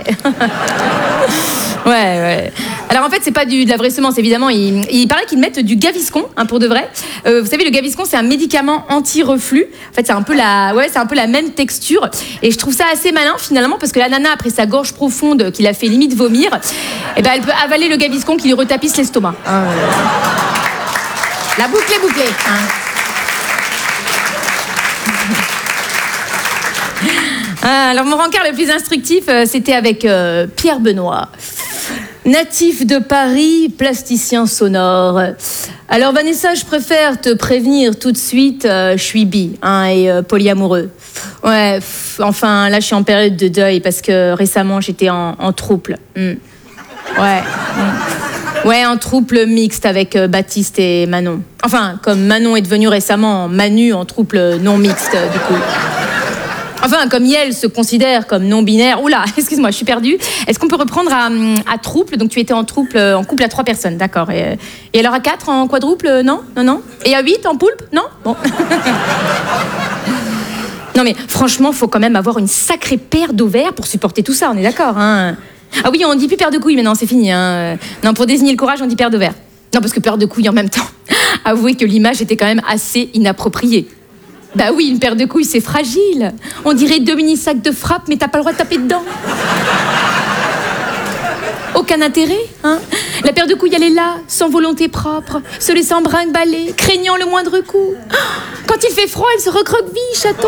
Ouais. Alors en fait, c'est pas de la vraie semence, évidemment. Il paraît qu'ils mettent du Gaviscon, hein, pour de vrai. Vous savez, le Gaviscon, c'est un médicament anti-reflux. En fait, c'est un peu la même texture. Et je trouve ça assez malin, finalement, parce que la nana, après sa gorge profonde, qui l'a fait limite vomir, eh ben, elle peut avaler le Gaviscon qui lui retapisse l'estomac. La boucle est bouclée. Hein. Alors mon rencard le plus instructif, c'était avec Pierre Benoît, natif de Paris, plasticien sonore. Alors Vanessa, je préfère te prévenir tout de suite, je suis bi, hein, et polyamoureux. Ouais, enfin là je suis en période de deuil parce que récemment j'étais en trouble. Ouais, en trouble mixte avec Baptiste et Manon. Enfin, comme Manon est devenue récemment Manu en trouble non mixte, du coup. Enfin, comme Yel se considère comme non-binaire. Oula, excuse-moi, je suis perdue. Est-ce qu'on peut reprendre à trouble? Donc tu étais en couple à 3 personnes, d'accord. Et alors à 4 en quadruple? Non. Et à 8 en poulpe? Non. Bon. Non mais franchement, faut quand même avoir une sacrée paire d'ovaires pour supporter tout ça, on est d'accord, hein? Ah oui, on dit plus paire de couilles maintenant, c'est fini, hein. Non, pour désigner le courage, on dit paire d'ovaires. Non, parce que paire de couilles en même temps. Avouez que l'image était quand même assez inappropriée. Bah oui, une paire de couilles, c'est fragile. On dirait 2 mini-sacs de frappe, mais t'as pas le droit de taper dedans. Aucun intérêt, hein. La paire de couilles, elle est là, sans volonté propre, se laissant brinque-baller, craignant le moindre coup. Quand il fait froid, elle se recroqueville, chaton.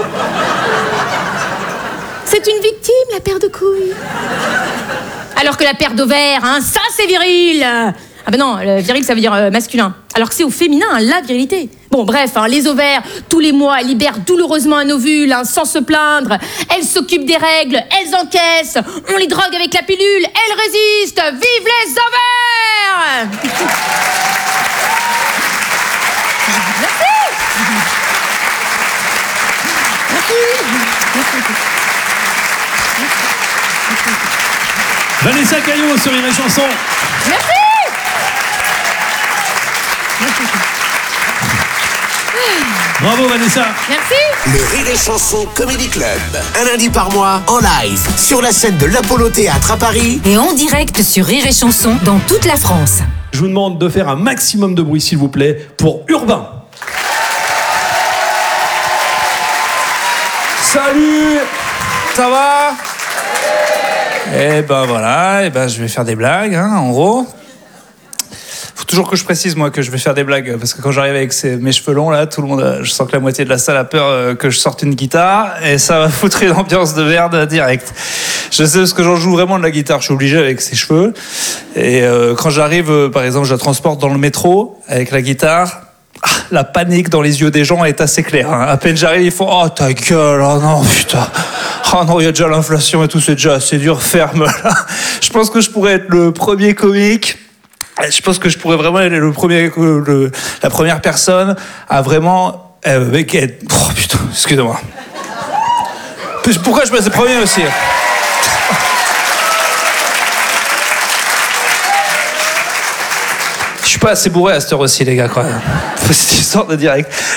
C'est une victime, la paire de couilles. Alors que la paire d'ovaires, hein, ça c'est viril. Ah ben non, viril ça veut dire masculin. Alors que c'est au féminin, hein, la virilité. Bon bref, hein, les ovaires, tous les mois, elles libèrent douloureusement un ovule, hein, sans se plaindre. Elles s'occupent des règles, elles encaissent, on les drogue avec la pilule, elles résistent. Vive les ovaires! Merci. Vanessa Caillot sur Rire et Chanson. Merci. Bravo Vanessa. Merci. Le Rire et Chanson Comedy Club. Un lundi par mois, en live, sur la scène de l'Apollo Théâtre à Paris. Et en direct sur Rire et Chanson dans toute la France. Je vous demande de faire un maximum de bruit, s'il vous plaît, pour Urbain. Salut. Ça va? Eh ben voilà, je vais faire des blagues, hein, en gros. Faut toujours que je précise, moi, que je vais faire des blagues, parce que quand j'arrive avec mes cheveux longs, là, tout le monde, je sens que la moitié de la salle a peur que je sorte une guitare, et ça va foutre une ambiance de merde direct. Je sais, parce que j'en joue vraiment de la guitare, je suis obligé avec ces cheveux. Et quand j'arrive, par exemple, je la transporte dans le métro, avec la guitare, la panique dans les yeux des gens est assez claire, hein. À peine j'arrive, ils font « Oh, ta gueule, oh non, putain !» Oh non, il y a déjà l'inflation et tout, c'est déjà assez dur, ferme là. Je pense que je pourrais être le premier comique. Je pense que je pourrais vraiment être la première personne à vraiment... Oh putain, excusez-moi. Pourquoi je me laisse premier aussi? Je suis pas assez bourré à cette heure aussi, les gars, quand même. Faut cette histoire de direct.